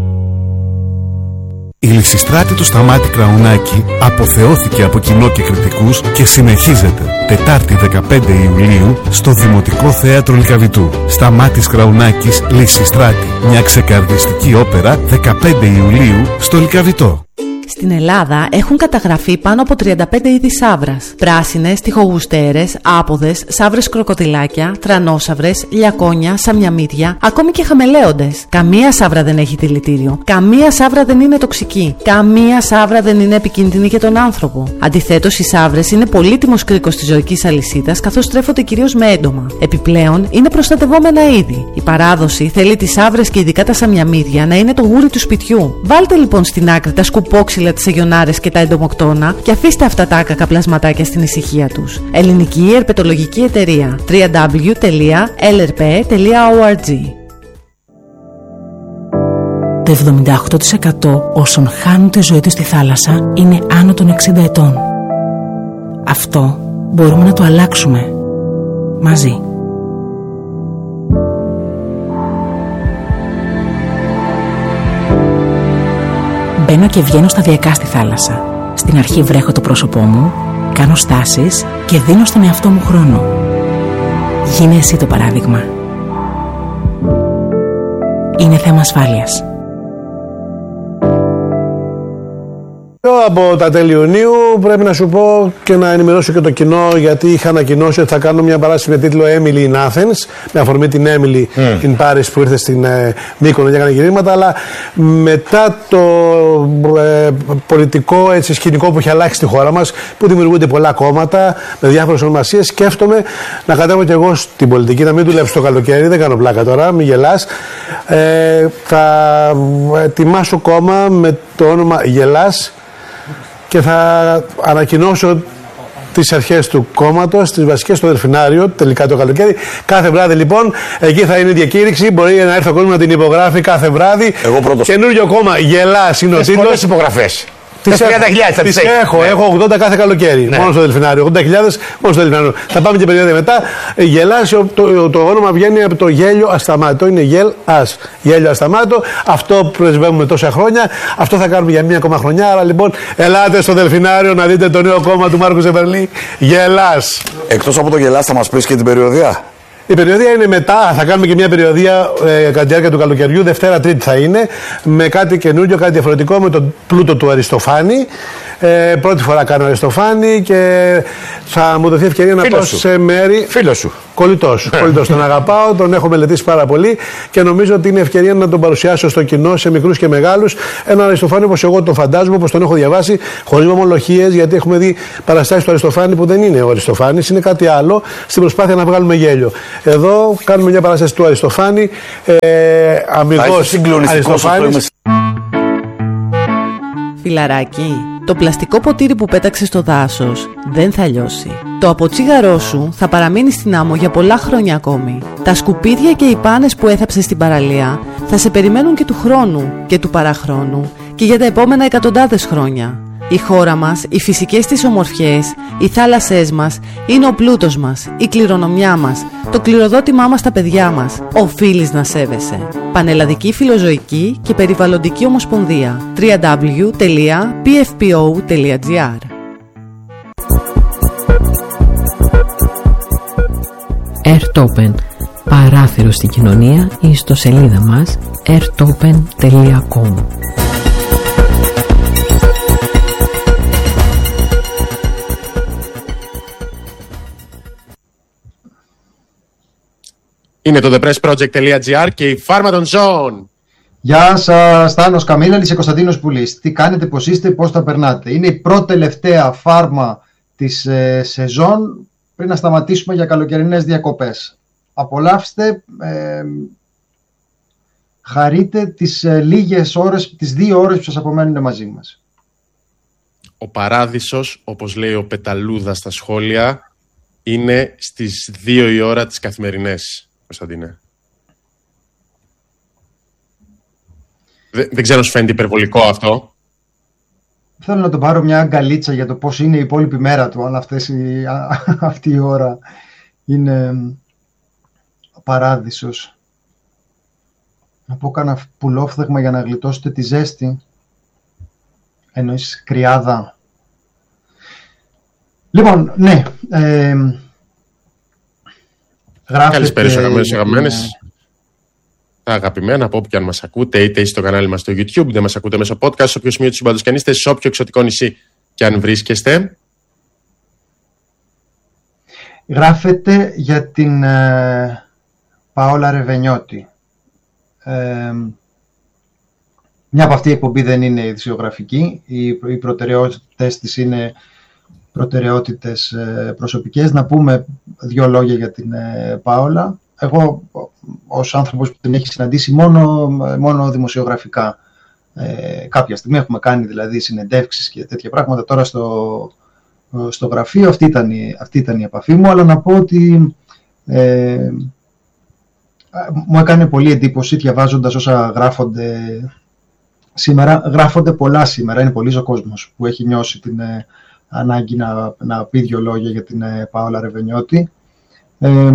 I: Η Λυσιστράτη του Σταμάτη Κραουνάκη αποθεώθηκε από κοινό και κριτικούς και συνεχίζεται Τετάρτη δεκαπέντε Ιουλίου στο Δημοτικό Θέατρο Λυκαβητού. Σταμάτης Κραουνάκης, Λυσιστράτη, μια ξεκαρδιστική όπερα δεκαπέντε Ιουλίου στο Λυκαβητό.
D: Στην Ελλάδα έχουν καταγραφεί πάνω από τριάντα πέντε είδη σαύρας. Πράσινες, τυχογουστέρες, άποδες, σαύρες κροκοδιλάκια, τρανόσαυρες, λιακόνια, σαμιαμίδια, ακόμη και χαμελέοντες. Καμία σαύρα δεν έχει δηλητήριο. Καμία σαύρα δεν είναι τοξική. Καμία σαύρα δεν είναι επικίνδυνη για τον άνθρωπο. Αντιθέτως, οι σαύρες είναι πολύτιμος κρίκος της ζωικής αλυσίδας, καθώς τρέφονται κυρίως με έντομα. Επιπλέον, είναι προστατευόμενα είδη. Η παράδοση θέλει τις σαύρες και ειδικά τα σαμιαμίδια να είναι το γούρι του σπιτιού. Βάλτε λοιπόν στην άκρη τα σκουπόξυλα, τις αγιονάρες και τα εντομοκτώνα και αφήστε αυτά τα άκα πλασματάκια στην ησυχία τους. Ελληνική Ερπετολογική Εταιρεία. double-u double-u double-u τελεία ελ ερ πι τελεία ο αρ τζι.
J: Το εβδομήντα οκτώ τοις εκατό όσων χάνουν τη ζωή τους στη θάλασσα είναι άνω των εξήντα ετών. Αυτό μπορούμε να το αλλάξουμε μαζί. Μπαίνω και βγαίνω σταδιακά στη θάλασσα. Στην αρχή βρέχω το πρόσωπό μου, κάνω στάσεις και δίνω στον εαυτό μου χρόνο. Γίνε εσύ το παράδειγμα. Είναι θέμα ασφάλειας.
K: Από τα τέλη Ιουνίου πρέπει να σου πω και να ενημερώσω και το κοινό, γιατί είχα ανακοινώσει ότι θα κάνω μια παράσταση με τίτλο Emily in Athens, με αφορμή την Emily mm. in Paris που ήρθε στην ε, Μύκονο και έκανε γυρίσματα, αλλά μετά το ε, πολιτικό έτσι, σκηνικό που έχει αλλάξει στη χώρα μας, που δημιουργούνται πολλά κόμματα με διάφορες ονομασίες, σκέφτομαι να κατέβω κι εγώ στην πολιτική, να μην δουλεύω το καλοκαίρι, δεν κάνω πλάκα τώρα, μην γελάς. Ε, θα ετοιμάσω κόμμα με το όνομα Γελάς και θα ανακοινώσω τις αρχές του κόμματος, τις βασικές στο Δελφινάριο, τελικά το καλοκαίρι. Κάθε βράδυ λοιπόν, εκεί θα είναι η διακήρυξη. Μπορεί να έρθει ο κόσμος να την υπογράφει κάθε βράδυ.
L: Εγώ πρώτος.
K: Καινούριο κόμμα, Γελάς είναι ο τίτλος.
L: Πολλές υπογραφές.
K: Τις τριάντα χιλιάδες τις έχω, ναι. Έχω ογδόντα κάθε καλοκαίρι. Ναι. Μόνο στο Δελφινάριο. ογδόντα χιλιάδες μόνο στο Δελφινάριο. Θα πάμε και περίοδο μετά. Γελάς, το, το, το όνομα βγαίνει από το γέλιο ασταμάτητο. Είναι γελ ας. Γέλιο ασταμάτητο. Αυτό πρεσβεύουμε τόσα χρόνια. Αυτό θα κάνουμε για μία ακόμα χρονιά. Άρα λοιπόν, ελάτε στο Δελφινάριο να δείτε το νέο κόμμα του Μάρκου Ζεβερλή. Γελάς.
L: Εκτός από το Γελάς, θα μας πεις και την περιοδία.
K: Η περιοδία είναι μετά, θα κάνουμε και μια περιοδία ε, κατά τη διάρκεια του καλοκαιριού, Δευτέρα Τρίτη θα είναι, με κάτι καινούριο, κάτι διαφορετικό, με τον πλούτο του Αριστοφάνη. Ε, πρώτη φορά κάνω Αριστοφάνη και θα μου δοθεί ευκαιρία να πάω σε μέρη.
L: Φίλος σου.
K: Κολλητός. Κολλητός. Τον αγαπάω, τον έχω μελετήσει πάρα πολύ και νομίζω ότι είναι ευκαιρία να τον παρουσιάσω στο κοινό, σε μικρούς και μεγάλους. Έναν Αριστοφάνη όπως εγώ τον φαντάζομαι, όπως τον έχω διαβάσει, χωρίς μομολογίες, γιατί έχουμε δει παραστάσεις του Αριστοφάνη που δεν είναι ο Αριστοφάνης, είναι κάτι άλλο, στην προσπάθεια να βγάλουμε γέλιο. Εδώ κάνουμε μια παράσταση του Αριστοφάνη, ε, αμυγός Αριστοφάνης.
D: Φιλαράκι, το πλαστικό ποτήρι που πέταξες στο δάσος δεν θα λιώσει. Το αποτσίγαρό σου θα παραμείνει στην άμμο για πολλά χρόνια ακόμη. Τα σκουπίδια και οι πάνες που έθαψες στην παραλία θα σε περιμένουν και του χρόνου και του παραχρόνου και για τα επόμενα εκατοντάδες χρόνια. Η χώρα μας, οι φυσικές της ομορφιές, οι θάλασσές μας είναι ο πλούτος μας, η κληρονομιά μας, το κληροδότημά μας στα παιδιά μας. Οφείλεις να σέβεσαι. Πανελλαδική Φιλοζωική και Περιβαλλοντική Ομοσπονδία. double-u double-u double-u τελεία πι εφ πι ο τελεία τζι άρ.
M: Airtopen. Παράθυρο στην κοινωνία, η ιστοσελίδα μας airtopen τελεία com.
N: Είναι το thepressproject τελεία τζι άρ και η φάρμα των ζώων.
O: Γεια σας, Στάνος Καμίλαλης και Κωνσταντίνος Πουλής. Τι κάνετε, πώς είστε, πώς τα περνάτε? Είναι η πρώτη τελευταία φάρμα της ε, σεζόν πριν να σταματήσουμε για καλοκαιρινές διακοπές. Απολαύστε, ε, χαρείτε τις ε, λίγες ώρες, τις δύο ώρες που σας απομένουν μαζί μας.
N: Ο παράδεισος, όπως λέει ο Πεταλούδα στα σχόλια, είναι στις δύο η ώρα τις καθημερινές. Κωνσταντίνε. Δεν, δεν ξέρω αν σου φαίνεται υπερβολικό αυτό.
O: Θέλω να τον πάρω μια αγκαλίτσα για το πώς είναι η υπόλοιπη μέρα του, αν αυτές η, α, αυτή η ώρα είναι παράδεισος. Να πω κάνα πουλόφθεγμα για να γλιτώσετε τη ζέστη. Εννοείς κρυάδα. Λοιπόν, ναι. Ε,
N: Καλησπέρα στους αγαπημένους και αγαπημένες. Τα αγαπημένα από όπου και αν μας ακούτε, είτε είστε στο κανάλι μας στο YouTube, είτε μας ακούτε μέσω podcast, σε όποιο σημείο του σύμπαντος και αν είστε, σε όποιο εξωτικό νησί και αν βρίσκεστε.
O: Γράφετε για την ε, Παόλα Ρεβενιώτη. Ε, μια από αυτή η εκπομπή δεν είναι ειδησιογραφική. Οι, οι προτεραιότητες της είναι προτεραιότητες ε, προσωπικές. Να πούμε δύο λόγια για την ε, Πάολα. Εγώ, ως άνθρωπος που την έχει συναντήσει μόνο, μόνο δημοσιογραφικά, ε, κάποια στιγμή έχουμε κάνει δηλαδή συνεντεύξεις και τέτοια πράγματα. Τώρα στο, στο γραφείο αυτή ήταν, η, αυτή ήταν η επαφή μου, αλλά να πω ότι ε, μου έκανε πολύ εντύπωση διαβάζοντας όσα γράφονται σήμερα. Γράφονται πολλά σήμερα, είναι πολύς ο κόσμος που έχει νιώσει την ε, ανάγκη να, να πει δύο λόγια για την ε, Παόλα Ρεβενιώτη. Ε,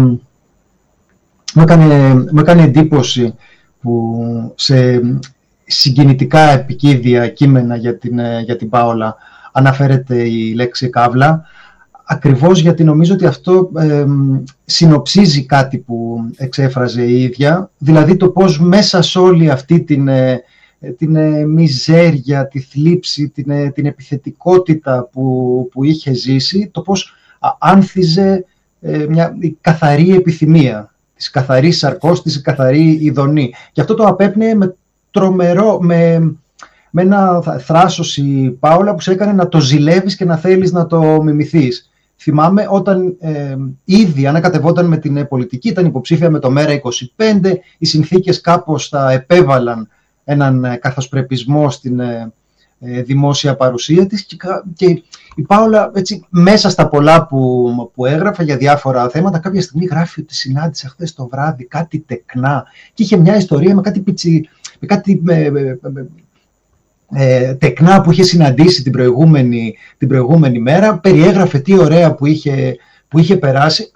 O: Μου έκανε, μου έκανε εντύπωση που σε συγκινητικά επικείδια κείμενα για την, για την Πάολα αναφέρεται η λέξη καύλα, ακριβώς γιατί νομίζω ότι αυτό ε, συνοψίζει κάτι που εξέφραζε η ίδια, δηλαδή το πώς μέσα σε όλη αυτή την, την μιζέρια, τη θλίψη, την, την επιθετικότητα που, που είχε ζήσει, το πώς άνθιζε ε, μια η καθαρή επιθυμία της καθαρής σαρκός, της καθαρή ειδονή. Και αυτό το απέπνεε με τρομερό, με, με ένα θράσος η Πάολα που σε έκανε να το ζηλεύεις και να θέλεις να το μιμηθείς. Θυμάμαι όταν ε, ήδη ανακατευόταν με την πολιτική, ήταν υποψήφια με το Μέρα είκοσι πέντε, οι συνθήκες κάπως θα επέβαλαν έναν καθοσπρεπισμό στην ε, ε, δημόσια παρουσία της και, και η Πάολα, έτσι, μέσα στα πολλά που, που έγραφε για διάφορα θέματα, κάποια στιγμή γράφει ότι συνάντησε χθες το βράδυ κάτι τεκνά και είχε μια ιστορία με κάτι, πιτσι, με κάτι με, με, με, ε, τεκνά που είχε συναντήσει την προηγούμενη, την προηγούμενη μέρα. Περιέγραφε τι ωραία που είχε, που είχε περάσει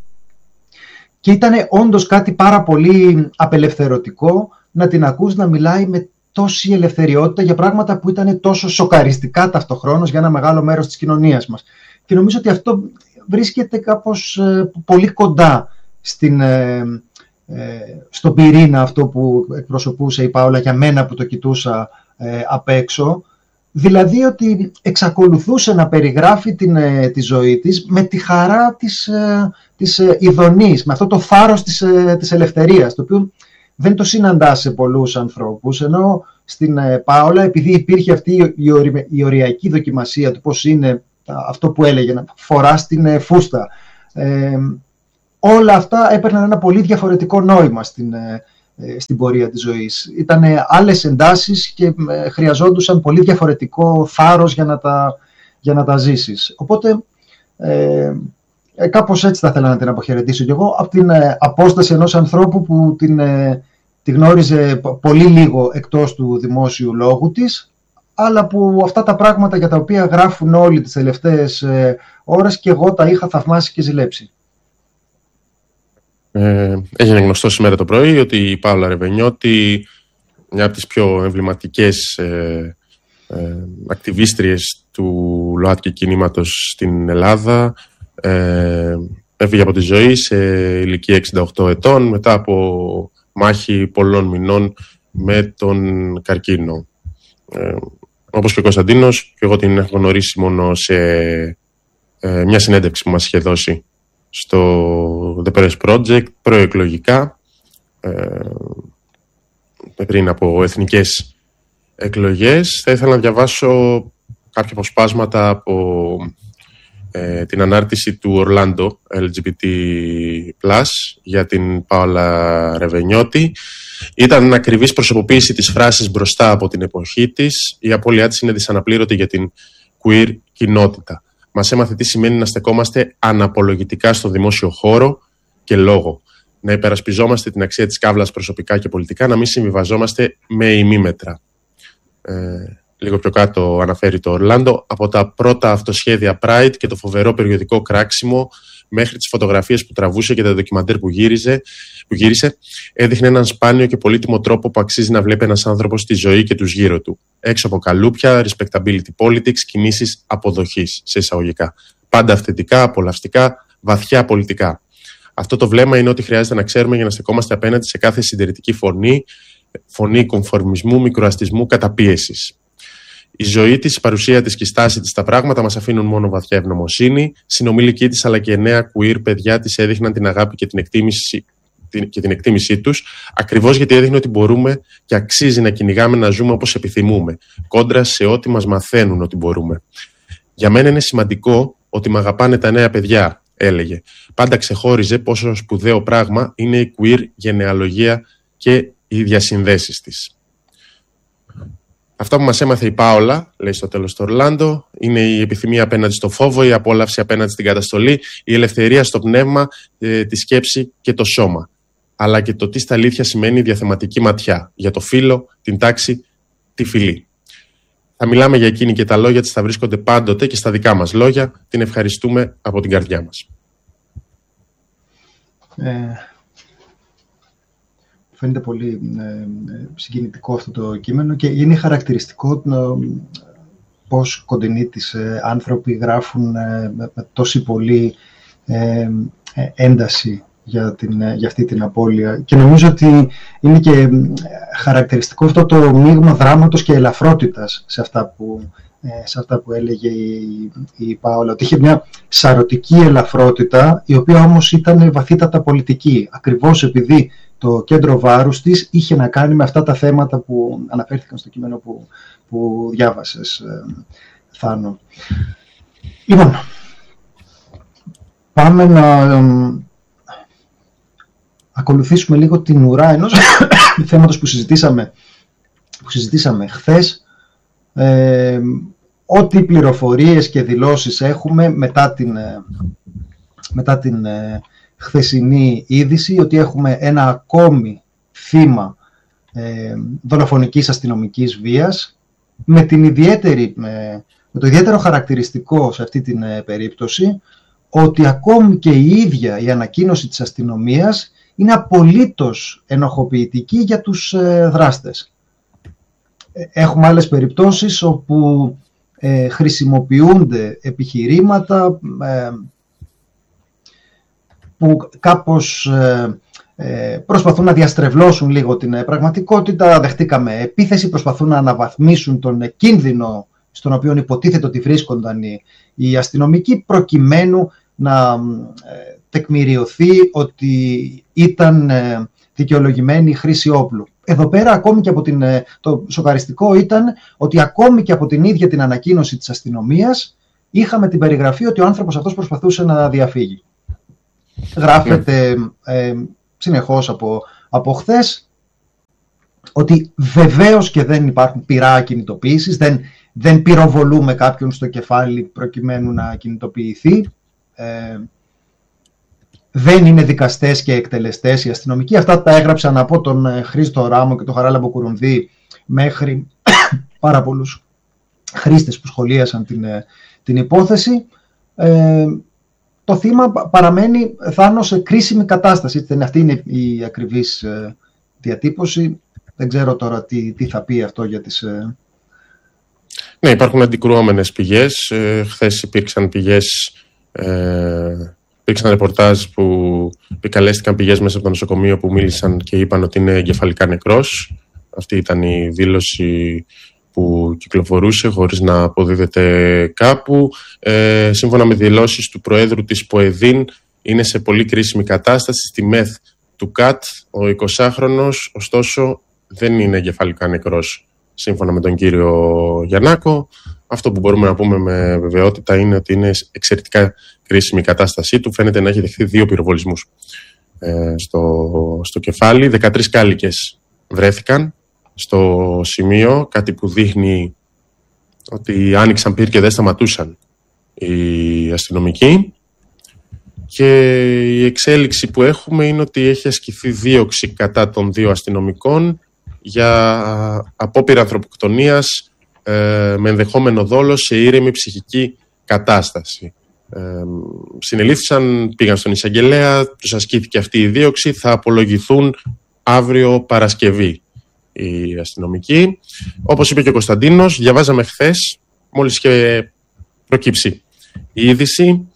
O: και ήταν όντως κάτι πάρα πολύ απελευθερωτικό να την ακούς να μιλάει με τόση ελευθεριότητα για πράγματα που ήταν τόσο σοκαριστικά ταυτοχρόνως για ένα μεγάλο μέρος της κοινωνίας μας. Και νομίζω ότι αυτό βρίσκεται κάπως ε, πολύ κοντά στην, ε, ε, στον πυρήνα αυτό που εκπροσωπούσε η Πάολα για μένα που το κοιτούσα ε, απ' έξω. Δηλαδή ότι εξακολουθούσε να περιγράφει την, τη ζωή της με τη χαρά της, της ειδονής, με αυτό το θάρρος της, της ελευθερίας, το οποίο δεν το συναντά σε πολλούς ανθρώπους, ενώ στην Πάολα, επειδή υπήρχε αυτή η, ορι, η οριακή δοκιμασία του πώς είναι αυτό που έλεγε, να φοράς την φούστα, ε, όλα αυτά έπαιρναν ένα πολύ διαφορετικό νόημα στην, στην πορεία της ζωής. Ήταν άλλες εντάσεις και χρειαζόντουσαν πολύ διαφορετικό θάρρος για να τα, για να τα ζήσεις. Οπότε ε, κάπως έτσι θα ήθελα να την αποχαιρετήσω κι εγώ, από την απόσταση ενός ανθρώπου που την, τη γνώριζε πολύ λίγο εκτός του δημόσιου λόγου της, αλλά που αυτά τα πράγματα για τα οποία γράφουν όλοι τις τελευταίες ώρες και εγώ τα είχα θαυμάσει και ζηλέψει.
N: Ε, έγινε γνωστό σήμερα το πρωί ότι η Πάολα Ρεβενιώτη, μια από τις πιο εμβληματικές ε, ε, ακτιβίστριες του ΛΟΑΤΚΙ κινήματος στην Ελλάδα, ε, έφυγε από τη ζωή σε ηλικία εξήντα οκτώ ετών μετά από μάχη πολλών μηνών με τον καρκίνο. Ε, όπως και ο Κωνσταντίνος, και εγώ την έχω γνωρίσει μόνο σε ε, μια συνέντευξη που μας είχε δώσει στο The Press Project προεκλογικά, ε, πριν από εθνικές εκλογές. Θα ήθελα να διαβάσω κάποια αποσπάσματα από ε, την ανάρτηση του Ορλάντο ελ τζι μπι τι πλας για την Πάολα Ρεβενιώτη. Ήταν ακριβής προσωποποίηση της φράσης μπροστά από την εποχή της. Η απώλειά της είναι δυσαναπλήρωτη για την queer κοινότητα. Μας έμαθε τι σημαίνει να στεκόμαστε αναπολογητικά στο δημόσιο χώρο και λόγο. Να υπερασπιζόμαστε την αξία της καύλας προσωπικά και πολιτικά, να μην συμβιβαζόμαστε με ημίμετρα. Ε, λίγο πιο κάτω αναφέρει το Ορλάντο, από τα πρώτα αυτοσχέδια Pride και το φοβερό περιοδικό κράξιμο μέχρι τις φωτογραφίες που τραβούσε και τα ντοκιμαντέρ που γύριζε, που γύρισε, έδειχνε έναν σπάνιο και πολύτιμο τρόπο που αξίζει να βλέπει ένας άνθρωπος τη ζωή και τους γύρω του. Έξω από καλούπια, respectability politics, κινήσεις αποδοχής, σε εισαγωγικά. Πάντα αυθεντικά, απολαυστικά, βαθιά πολιτικά. Αυτό το βλέμμα είναι ό,τι χρειάζεται να ξέρουμε για να στεκόμαστε απέναντι σε κάθε συντηρητική φωνή, φωνή κομφορμισμού, μικροαστισμού, καταπίεσης. Η ζωή της, η παρουσία της και η στάση της στα πράγματα μας αφήνουν μόνο βαθιά ευγνωμοσύνη. Συνομιλικοί της αλλά και νέα queer παιδιά της έδειχναν την αγάπη και την εκτίμηση, την, και την εκτίμησή τους, ακριβώς γιατί έδειχνε ότι μπορούμε και αξίζει να κυνηγάμε να ζούμε όπως επιθυμούμε, κόντρα σε ό,τι μας μαθαίνουν ότι μπορούμε. Για μένα είναι σημαντικό ότι με αγαπάνε τα νέα παιδιά, έλεγε. Πάντα ξεχώριζε πόσο σπουδαίο πράγμα είναι η queer γενεαλογία και οι διασυνδέσεις της. Αυτό που μας έμαθε η Πάολα, λέει στο τέλος το Ορλάντο, είναι η επιθυμία απέναντι στο φόβο, η απόλαυση απέναντι στην καταστολή, η ελευθερία στο πνεύμα, ε, τη σκέψη και το σώμα. Αλλά και το τι στα αλήθεια σημαίνει διαθεματική ματιά, για το φύλο, την τάξη, τη φυλή. Θα μιλάμε για εκείνη και τα λόγια της θα βρίσκονται πάντοτε και στα δικά μας λόγια. Την ευχαριστούμε από την καρδιά μας.
O: Ε... Φαίνεται πολύ ε, συγκινητικό αυτό το κείμενο και είναι χαρακτηριστικό ε, πώς κοντινοί της ε, άνθρωποι γράφουν ε, με, με τόση πολύ ε, ε, ένταση για, την, ε, για αυτή την απώλεια. Και νομίζω ότι είναι και ε, χαρακτηριστικό αυτό το μείγμα δράματος και ελαφρότητας σε αυτά που, ε, σε αυτά που έλεγε η, η Πάολα. Ότι είχε μια σαρωτική ελαφρότητα, η οποία όμως ήταν βαθύτατα πολιτική, ακριβώς επειδή το κέντρο βάρους της είχε να κάνει με αυτά τα θέματα που αναφέρθηκαν στο κείμενο που, που διάβασες, ε, Θάνο. Λοιπόν, πάμε να ε, ακολουθήσουμε λίγο την ουρά ενός θέματος που συζητήσαμε, που συζητήσαμε χθες. Ε, ό,τι πληροφορίες και δηλώσεις έχουμε μετά την, ε, μετά την ε, χθεσινή είδηση ότι έχουμε ένα ακόμη θύμα ε, δολοφονικής αστυνομικής βίας με, την ιδιαίτερη, με, με το ιδιαίτερο χαρακτηριστικό σε αυτή την ε, περίπτωση ότι ακόμη και η ίδια η ανακοίνωση της αστυνομίας είναι απολύτως ενοχοποιητική για τους ε, δράστες. Έχουμε άλλες περιπτώσεις όπου ε, χρησιμοποιούνται επιχειρήματα ε, που κάπως ε, ε, προσπαθούν να διαστρεβλώσουν λίγο την πραγματικότητα. Δεχτήκαμε επίθεση, προσπαθούν να αναβαθμίσουν τον κίνδυνο στον οποίο υποτίθεται ότι βρίσκονταν οι, οι αστυνομικοί, προκειμένου να ε, τεκμηριωθεί ότι ήταν ε, δικαιολογημένη η χρήση όπλου. Εδώ πέρα, ακόμη και από την, ε, το σοκαριστικό ήταν ότι ακόμη και από την ίδια την ανακοίνωση της αστυνομίας είχαμε την περιγραφή ότι ο άνθρωπος αυτός προσπαθούσε να διαφύγει. Γράφεται ε, συνεχώς από, από χθες ότι βεβαίως και δεν υπάρχουν πυρά κινητοποίησης, δεν, δεν πυροβολούμε κάποιον στο κεφάλι προκειμένου να κινητοποιηθεί. Ε, δεν είναι δικαστές και εκτελεστές οι αστυνομικοί. Αυτά τα έγραψαν από τον Χρήστο Ράμο και τον Χαράλαμπο Κουρουνδί μέχρι πάρα πολλούς χρήστες που σχολίασαν την, την υπόθεση. Ε, το θύμα παραμένει, Θάνο, σε κρίσιμη κατάσταση. Αυτή είναι η ακριβής ε, διατύπωση. Δεν ξέρω τώρα τι, τι θα πει αυτό για τις... Ε...
N: Ναι, υπάρχουν αντικρουόμενες πηγές. Ε, χθες υπήρξαν πηγές... Ε... Υπήρξαν ρεπορτάζ που επικαλέστηκαν πηγές μέσα από το νοσοκομείο που μίλησαν και είπαν ότι είναι εγκεφαλικά νεκρός. Αυτή ήταν η δήλωση που κυκλοφορούσε χωρίς να αποδίδεται κάπου. Ε, σύμφωνα με δηλώσεις του Προέδρου της ΠΟΕΔΗΝ, είναι σε πολύ κρίσιμη κατάσταση στη ΜΕΘ του ΚΑΤ. Ο εικοσάχρονος, ωστόσο, δεν είναι εγκεφαλικά νεκρός, σύμφωνα με τον κύριο Γιαννάκο. Αυτό που μπορούμε να πούμε με βεβαιότητα είναι ότι είναι εξαιρετικά κρίσιμη η κατάστασή του. Φαίνεται να έχει δεχθεί δύο πυροβολισμούς ε, στο, στο κεφάλι. δεκατρείς κάλικες βρέθηκαν στο σημείο, κάτι που δείχνει ότι άνοιξαν πυρ και δεν σταματούσαν οι αστυνομικοί. Και η εξέλιξη που έχουμε είναι ότι έχει ασκηθεί δίωξη κατά των δύο αστυνομικών για απόπειρα ανθρωποκτονίας ε, με ενδεχόμενο δόλο σε ήρεμη ψυχική κατάσταση. Ε, συνελήφθησαν, πήγαν στον εισαγγελέα, τους ασκήθηκε αυτή η δίωξη, θα απολογηθούν αύριο Παρασκευή οι αστυνομικοί. Όπως είπε και ο Κωνσταντίνος, διαβάζαμε χθες, μόλις είχε προκύψει η είδηση,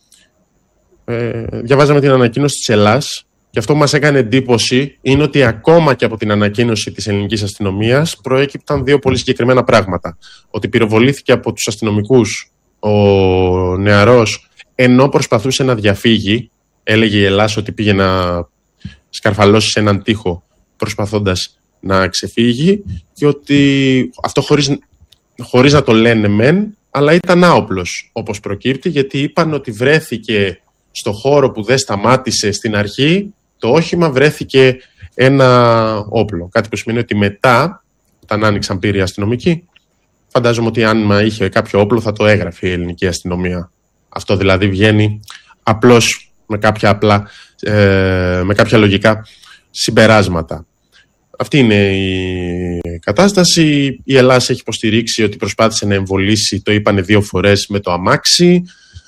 N: ε, διαβάζαμε την ανακοίνωση της Ελλάς και αυτό που μας έκανε εντύπωση είναι ότι ακόμα και από την ανακοίνωση της ελληνικής αστυνομίας προέκυπταν δύο πολύ συγκεκριμένα πράγματα. Ότι πυροβολήθηκε από τους αστυνομικούς ο νεαρός ενώ προσπαθούσε να διαφύγει, έλεγε η Ελλάς ότι πήγε να σκαρφαλώσει σε έναν τοίχο προσπαθώντας να ξεφύγει και ότι αυτό χωρίς, χωρίς να το λένε μεν, αλλά ήταν άοπλος όπως προκύπτει, γιατί είπαν ότι βρέθηκε στο χώρο που δεν σταμάτησε στην αρχή το όχημα, βρέθηκε ένα όπλο. Κάτι που σημαίνει ότι μετά, όταν άνοιξαν πύροι αστυνομικοί, φαντάζομαι ότι αν είχε κάποιο όπλο θα το έγραφε η ελληνική αστυνομία. Αυτό δηλαδή βγαίνει απλώς με κάποια, απλά, ε, με κάποια λογικά συμπεράσματα. Αυτή είναι η κατάσταση. Η Ελλάδα έχει υποστηρίξει ότι προσπάθησε να εμβολήσει, το είπανε δύο φορές, με το αμάξι.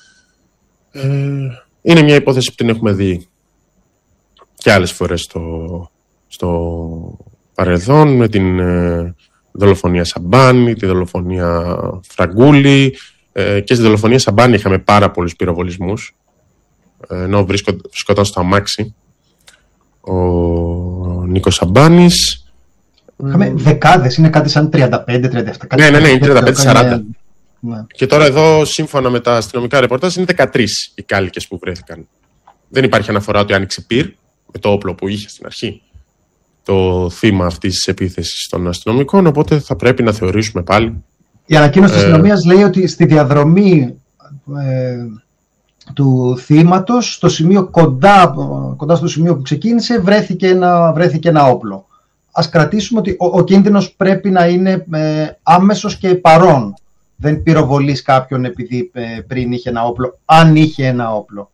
N: Ε, είναι μια υπόθεση που την έχουμε δει και άλλες φορές στο, στο παρελθόν, με την ε, δολοφονία Σαμπάνη, τη δολοφονία Φραγκούλη, ε, και στη δολοφονία Σαμπάνη είχαμε πάρα πολλούς πυροβολισμούς, ε, ενώ βρίσκο, βρισκόταν στο αμάξι ο Νίκος Σαμπάνης.
O: Είχαμε δεκάδες, είναι κάτι σαν τριάντα πέντε τριάντα επτά.
N: Ναι, ναι, ναι, είναι τριάντα πέντε σαράντα. Ναι. Και τώρα εδώ, σύμφωνα με τα αστυνομικά ρεπορτάζ, είναι δεκατρείς οι κάλικες που βρέθηκαν. Δεν υπάρχει αναφορά ότι άνοιξε πυρ με το όπλο που είχε στην αρχή το θύμα αυτής της επίθεσης των αστυνομικών, οπότε θα πρέπει να θεωρήσουμε πάλι.
O: Η ανακοίνωση της ε... αστυνομίας λέει ότι στη διαδρομή ε, του θύματος, στο σημείο κοντά, κοντά στο σημείο που ξεκίνησε, βρέθηκε ένα, βρέθηκε ένα όπλο. Ας κρατήσουμε ότι ο, ο κίνδυνος πρέπει να είναι ε, άμεσος και παρόν. Δεν πυροβολείς κάποιον επειδή ε, πριν είχε ένα όπλο, αν είχε ένα όπλο.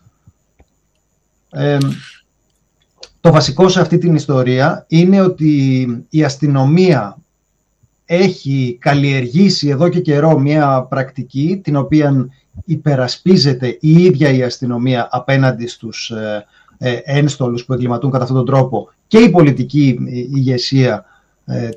O: Ε, το βασικό σε αυτή την ιστορία είναι ότι η αστυνομία έχει καλλιεργήσει εδώ και καιρό μια πρακτική την οποία υπερασπίζεται η ίδια η αστυνομία απέναντι στους ε, ε, ένστολους που εγκληματούν κατά αυτόν τον τρόπο και η πολιτική ηγεσία ε,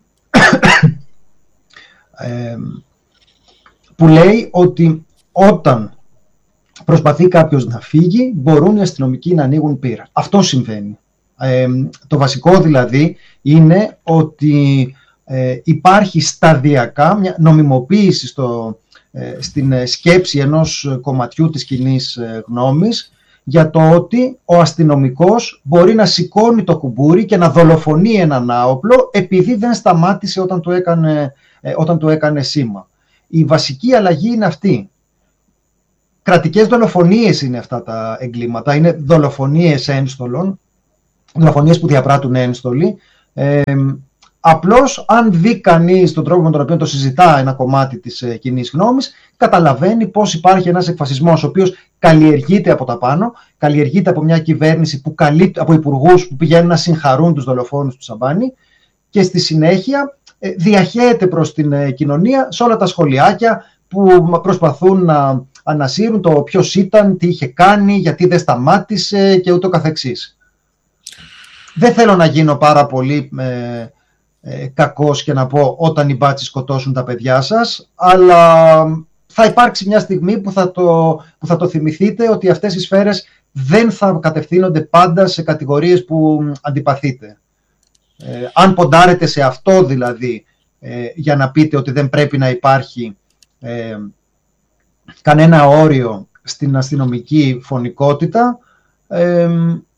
O: ε, που λέει ότι όταν προσπαθεί κάποιος να φύγει μπορούν οι αστυνομικοί να ανοίγουν πυρ. Αυτό συμβαίνει. Ε, το βασικό δηλαδή είναι ότι ε, υπάρχει σταδιακά μια νομιμοποίηση στο, ε, στην σκέψη ενός κομματιού της κοινής γνώμης για το ότι ο αστυνομικός μπορεί να σηκώνει το κουμπούρι και να δολοφονεί έναν άοπλο επειδή δεν σταμάτησε όταν του έκανε, ε, όταν του έκανε σήμα. Η βασική αλλαγή είναι αυτή. Κρατικές δολοφονίες είναι αυτά τα εγκλήματα, είναι δολοφονίες ένστολων, δολοφονίες που διαπράττουν ένστολοι. Ε, απλώς αν δει κανείς τον τρόπο με τον οποίο το συζητά ένα κομμάτι της ε, κοινής γνώμης, καταλαβαίνει πως υπάρχει ένας εκφασισμός ο οποίος καλλιεργείται από τα πάνω, καλλιεργείται από μια κυβέρνηση, που καλύπτει, από υπουργούς που πηγαίνουν να συγχαρούν τους δολοφόνους του Σαμπάνη και στη συνέχεια ε, διαχέεται προς την ε, κοινωνία σε όλα τα σχολιάκια που προσπαθούν να ανασύρουν το ποιος ήταν, τι είχε κάνει, γιατί δεν σταμάτησε και ούτω καθεξής. Δεν θέλω να γίνω πάρα πολύ ε, ε, κακός και να πω όταν οι μπάτσοι σκοτώσουν τα παιδιά σας, αλλά θα υπάρξει μια στιγμή που θα το, που θα το θυμηθείτε ότι αυτές οι σφαίρες δεν θα κατευθύνονται πάντα σε κατηγορίες που αντιπαθείτε. Ε, αν ποντάρετε σε αυτό δηλαδή ε, για να πείτε ότι δεν πρέπει να υπάρχει ε, κανένα όριο στην αστυνομική φωνικότητα, ε,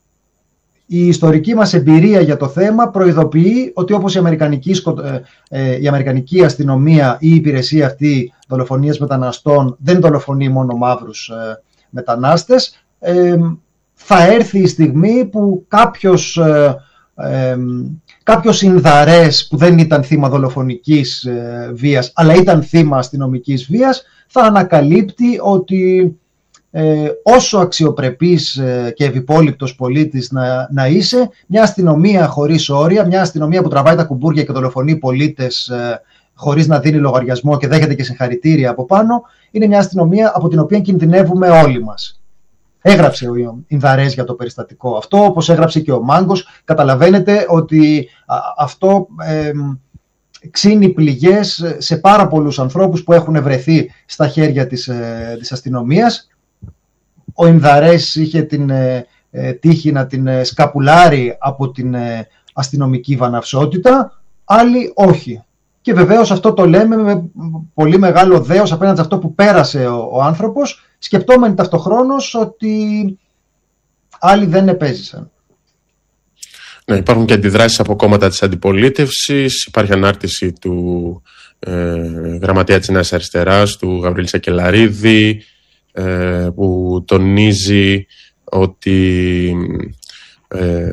O: η ιστορική μας εμπειρία για το θέμα προειδοποιεί ότι όπως η αμερικανική, ε, η αμερικανική αστυνομία ή η υπηρεσία αυτή δολοφονίας μεταναστών δεν δολοφονεί μόνο μαύρους ε, μετανάστες, ε, θα έρθει η στιγμή που κάποιος, ε, ε, κάποιος Ινδαρές που δεν ήταν θύμα δολοφονικής ε, βίας αλλά ήταν θύμα αστυνομικής βίας θα ανακαλύπτει ότι Ε, όσο αξιοπρεπής ε, και ευυπόληπτος πολίτης να, να είσαι, μια αστυνομία χωρίς όρια, μια αστυνομία που τραβάει τα κουμπούρια και δολοφονεί πολίτες ε, χωρίς να δίνει λογαριασμό και δέχεται και συγχαρητήρια από πάνω, είναι μια αστυνομία από την οποία κινδυνεύουμε όλοι μας. Έγραψε ο Ινδαρές για το περιστατικό αυτό, όπως έγραψε και ο Μάγκος. Καταλαβαίνετε ότι α, αυτό ε, ξύνει πληγές σε πάρα πολλούς ανθρώπους που έχουν βρεθεί στα χέρια της, ε, της αστυνομίας. Ο Ινδαρές είχε την ε, ε, τύχη να την ε, σκαπουλάρει από την ε, αστυνομική βαναυσότητα, άλλοι όχι. Και βεβαίως αυτό το λέμε με πολύ μεγάλο δέος απέναντι σε αυτό που πέρασε ο, ο άνθρωπος, σκεπτόμενοι ταυτοχρόνως ότι άλλοι δεν επέζησαν.
N: Ναι, υπάρχουν και αντιδράσεις από κόμματα της αντιπολίτευσης. Υπάρχει ανάρτηση του ε, γραμματέα της Νέας Αριστεράς, του Γαβρίλη Σακελαρίδη, ε, που τονίζει ότι ε,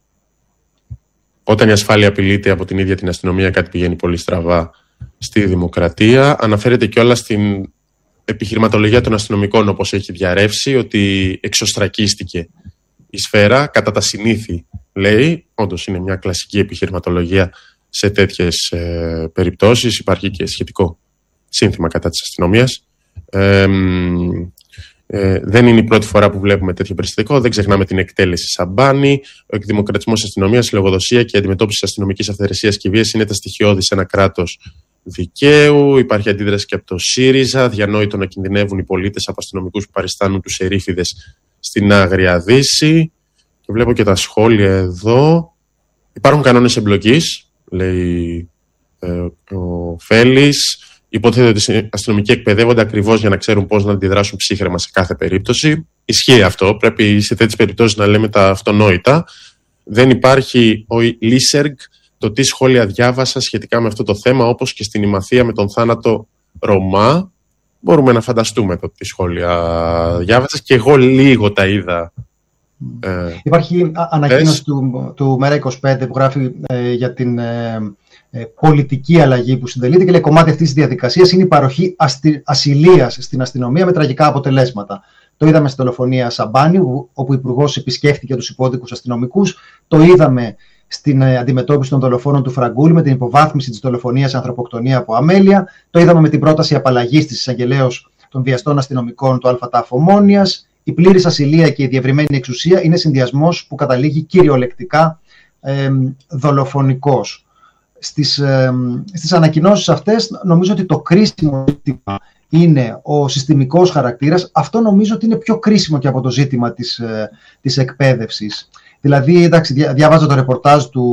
N: όταν η ασφάλεια απειλείται από την ίδια την αστυνομία, κάτι πηγαίνει πολύ στραβά στη δημοκρατία. Αναφέρεται κιόλας στην επιχειρηματολογία των αστυνομικών, όπως έχει διαρρεύσει, ότι εξωστρακίστηκε η σφαίρα κατά τα συνήθη, λέει. Όντως είναι μια κλασική επιχειρηματολογία σε τέτοιες ε, περιπτώσεις. Υπάρχει και σχετικό σύνθημα κατά της αστυνομίας. Ε, ε, δεν είναι η πρώτη φορά που βλέπουμε τέτοιο περιστατικό. Δεν ξεχνάμε την εκτέλεση Σαμπάνη. Ο εκδημοκρατισμός αστυνομίας, η λογοδοσία και η αντιμετώπιση αστυνομικής αυθαιρεσίας και βίας είναι τα στοιχειώδη σε ένα κράτος δικαίου. Υπάρχει αντίδραση και από το ΣΥΡΙΖΑ. Διανόητο να κινδυνεύουν οι πολίτες από αστυνομικούς που παριστάνουν τους ερήφιδες στην Άγρια Δύση. Και βλέπω και τα σχόλια εδώ. Υπάρχουν κανόνες εμπλοκής, λέει ε, ο Φέλης. Υπόθεται ότι οι αστυνομικοί εκπαιδεύονται ακριβώς για να ξέρουν πώς να αντιδράσουν ψύχραιμα σε κάθε περίπτωση. Ισχύει αυτό. Πρέπει σε τέτοιες περιπτώσεις να λέμε τα αυτονόητα. Δεν υπάρχει ο Λίσεργ το τι σχόλια διάβασα σχετικά με αυτό το θέμα, όπως και στην ημαθία με τον θάνατο Ρωμά. Μπορούμε να φανταστούμε το τι σχόλια διάβασες, και εγώ λίγο τα είδα. Ε,
O: Υπάρχει ανακοίνωση του, του Μέρα είκοσι πέντε που γράφει ε, για την ε, ε, πολιτική αλλαγή που συντελείται και λέει: κομμάτι αυτής της διαδικασίας είναι η παροχή αστι, ασυλίας στην αστυνομία με τραγικά αποτελέσματα. Το είδαμε στη δολοφονία Σαμπάνη, όπου ο Υπουργός επισκέφθηκε τους υπόδικους αστυνομικούς. Το είδαμε στην ε, αντιμετώπιση των δολοφόνων του Φραγκούλη με την υποβάθμιση της δολοφονίας σε ανθρωποκτονία από αμέλεια. Το είδαμε με την πρόταση απαλλαγής της εισαγγελέως των βιαστών αστυνομικών του ΑΤΑΦ Ομόνοιας. Η πλήρης ασυλία και η διευρυμένη εξουσία είναι συνδυασμός που καταλήγει κυριολεκτικά ε, δολοφονικός. Στις, ε, στις ανακοινώσεις αυτές νομίζω ότι το κρίσιμο ζήτημα είναι ο συστημικός χαρακτήρας. Αυτό νομίζω ότι είναι πιο κρίσιμο και από το ζήτημα της, ε, της εκπαίδευσης. Δηλαδή, εντάξει, διά, διάβαζα το ρεπορτάζ του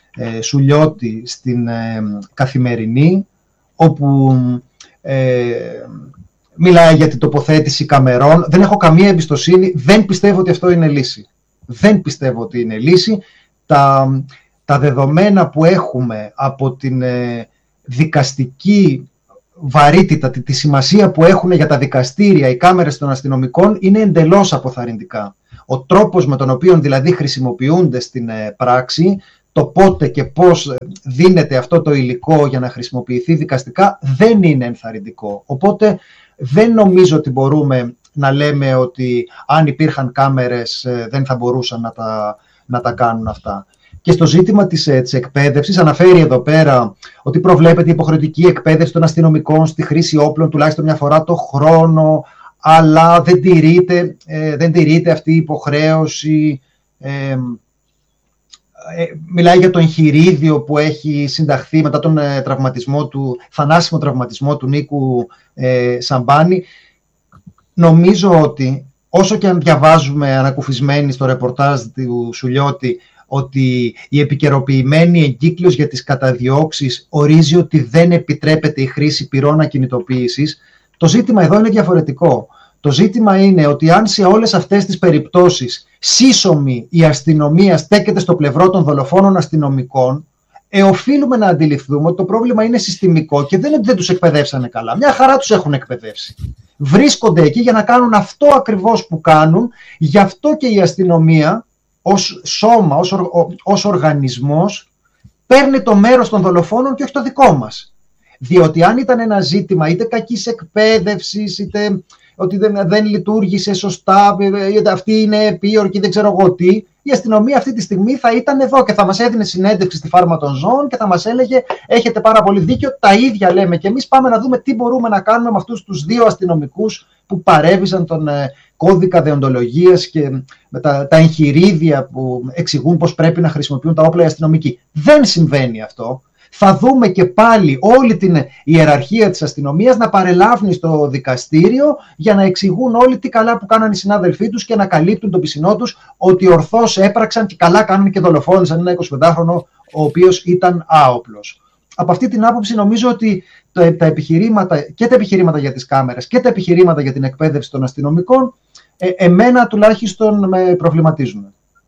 O: ε, Σουλιώτη στην ε, Καθημερινή, όπου ε, μιλάει για την τοποθέτηση καμερών. Δεν έχω καμία εμπιστοσύνη, δεν πιστεύω ότι αυτό είναι λύση. Δεν πιστεύω ότι είναι λύση. Τα, τα δεδομένα που έχουμε από την ε, δικαστική βαρύτητα, τη, τη σημασία που έχουν για τα δικαστήρια οι κάμερες των αστυνομικών είναι εντελώς αποθαρρυντικά. Ο τρόπος με τον οποίο δηλαδή χρησιμοποιούνται στην ε, πράξη, το πότε και πώς δίνεται αυτό το υλικό για να χρησιμοποιηθεί δικαστικά δεν είναι ενθαρρυντικό. Οπότε δεν νομίζω ότι μπορούμε να λέμε ότι αν υπήρχαν κάμερες δεν θα μπορούσαν να τα, να τα κάνουν αυτά. Και στο ζήτημα της, της εκπαίδευσης αναφέρει εδώ πέρα ότι προβλέπεται η υποχρεωτική εκπαίδευση των αστυνομικών στη χρήση όπλων τουλάχιστον μια φορά το χρόνο, αλλά δεν τηρείται, ε, δεν τηρείται αυτή η υποχρέωση. Ε, ε, μιλάει για το εγχειρίδιο που έχει συνταχθεί μετά τον ε, τραυματισμό του, θανάσιμο τραυματισμό του Νίκου ε, Σαμπάνη. Νομίζω ότι όσο και αν διαβάζουμε ανακουφισμένοι στο ρεπορτάζ του Σουλιώτη ότι η επικαιροποιημένη εγκύκλειος για τις καταδιώξεις ορίζει ότι δεν επιτρέπεται η χρήση πυρών ακινητοποίησης, το ζήτημα εδώ είναι διαφορετικό. Το ζήτημα είναι ότι αν σε όλες αυτές τις περιπτώσεις σύσσωμη η αστυνομία στέκεται στο πλευρό των δολοφόνων αστυνομικών, ε, οφείλουμε να αντιληφθούμε ότι το πρόβλημα είναι συστημικό και δεν είναι ότι δεν τους εκπαιδεύσανε καλά. Μια χαρά τους έχουν εκπαιδεύσει. Βρίσκονται εκεί για να κάνουν αυτό ακριβώς που κάνουν, γι' αυτό και η αστυνομία ως σώμα, ως, ο, ως οργανισμός παίρνει το μέρος των δολοφόνων και όχι το δικό μας. Διότι αν ήταν ένα ζήτημα είτε κακής εκπαίδευσης, είτε ότι δεν, δεν λειτουργήσε σωστά, είτε αυτή είναι επίορκη, δεν ξέρω εγώ τι, η αστυνομία αυτή τη στιγμή θα ήταν εδώ και θα μας έδινε συνέντευξη στη Φάρμα των Ζώων και θα μας έλεγε έχετε πάρα πολύ δίκιο, τα ίδια λέμε και εμείς, πάμε να δούμε τι μπορούμε να κάνουμε με αυτούς τους δύο αστυνομικούς που παρέβησαν τον ε, κώδικα δεοντολογίας και με τα, τα εγχειρίδια που εξηγούν πώς πρέπει να χρησιμοποιούν τα όπλα οι αστυνομικοί. Δεν συμβαίνει αυτό. Θα δούμε και πάλι όλη την ιεραρχία της αστυνομίας να παρελάβει στο δικαστήριο για να εξηγούν όλοι τι καλά που κάναν οι συνάδελφοί τους και να καλύπτουν τον πισινό τους ότι ορθώς έπραξαν και καλά κάνουν και δολοφόνησαν ένα εικοσιπεντάχρονο ο οποίος ήταν άοπλος. Από αυτή την άποψη νομίζω ότι τα επιχειρήματα, και τα επιχειρήματα για τις κάμερες και τα επιχειρήματα για την εκπαίδευση των αστυνομικών ε, εμένα τουλάχιστον με προβληματίζουν.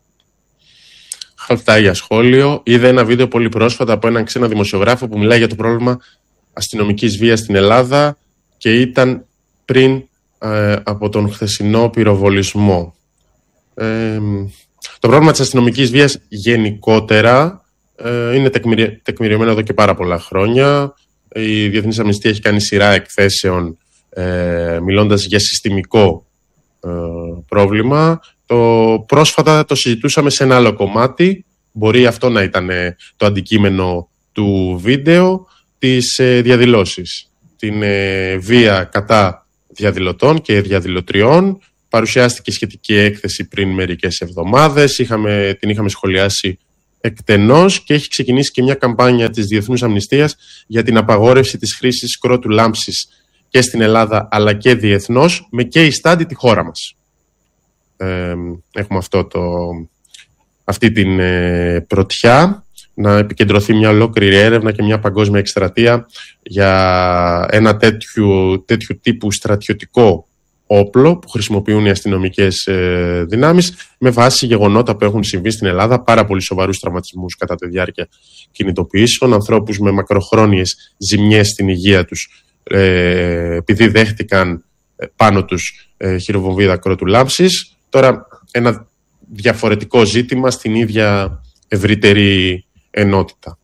N: Αυτά για σχόλιο. Είδα ένα βίντεο πολύ πρόσφατα από έναν ξένο δημοσιογράφο που μιλάει για το πρόβλημα αστυνομικής βίας στην Ελλάδα και ήταν πριν ε, από τον χθεσινό πυροβολισμό. Ε, το πρόβλημα της αστυνομικής βίας γενικότερα ε, είναι τεκμηρι... τεκμηριωμένο εδώ και πάρα πολλά χρόνια. Η Διεθνής Αμνηστία έχει κάνει σειρά εκθέσεων ε, μιλώντας για συστημικό ε, πρόβλημα. Το πρόσφατα το συζητούσαμε σε ένα άλλο κομμάτι, μπορεί αυτό να ήταν το αντικείμενο του βίντεο, τις διαδηλώσεις. Την βία κατά διαδηλωτών και διαδηλωτριών. Παρουσιάστηκε σχετική έκθεση πριν μερικές εβδομάδες, είχαμε, την είχαμε σχολιάσει εκτενώς και έχει ξεκινήσει και μια καμπάνια της Διεθνούς Αμνηστίας για την απαγόρευση της χρήσης κρότου λάμψης και στην Ελλάδα αλλά και διεθνώς, με case study τη χώρα μας. Ε, έχουμε αυτό το, αυτή την ε, πρωτιά, να επικεντρωθεί μια ολόκληρη έρευνα και μια παγκόσμια εκστρατεία για ένα τέτοιου, τέτοιου τύπου στρατιωτικό όπλο που χρησιμοποιούν οι αστυνομικές ε, δυνάμεις με βάση γεγονότα που έχουν συμβεί στην Ελλάδα, πάρα πολύ σοβαρούς τραυματισμούς κατά τη διάρκεια κινητοποιήσεων, ανθρώπους με μακροχρόνιες ζημιές στην υγεία τους ε, επειδή δέχτηκαν πάνω τους ε, χειροβομβίδα κρότου λάμψης. Τώρα ένα διαφορετικό ζήτημα στην ίδια ευρύτερη ενότητα.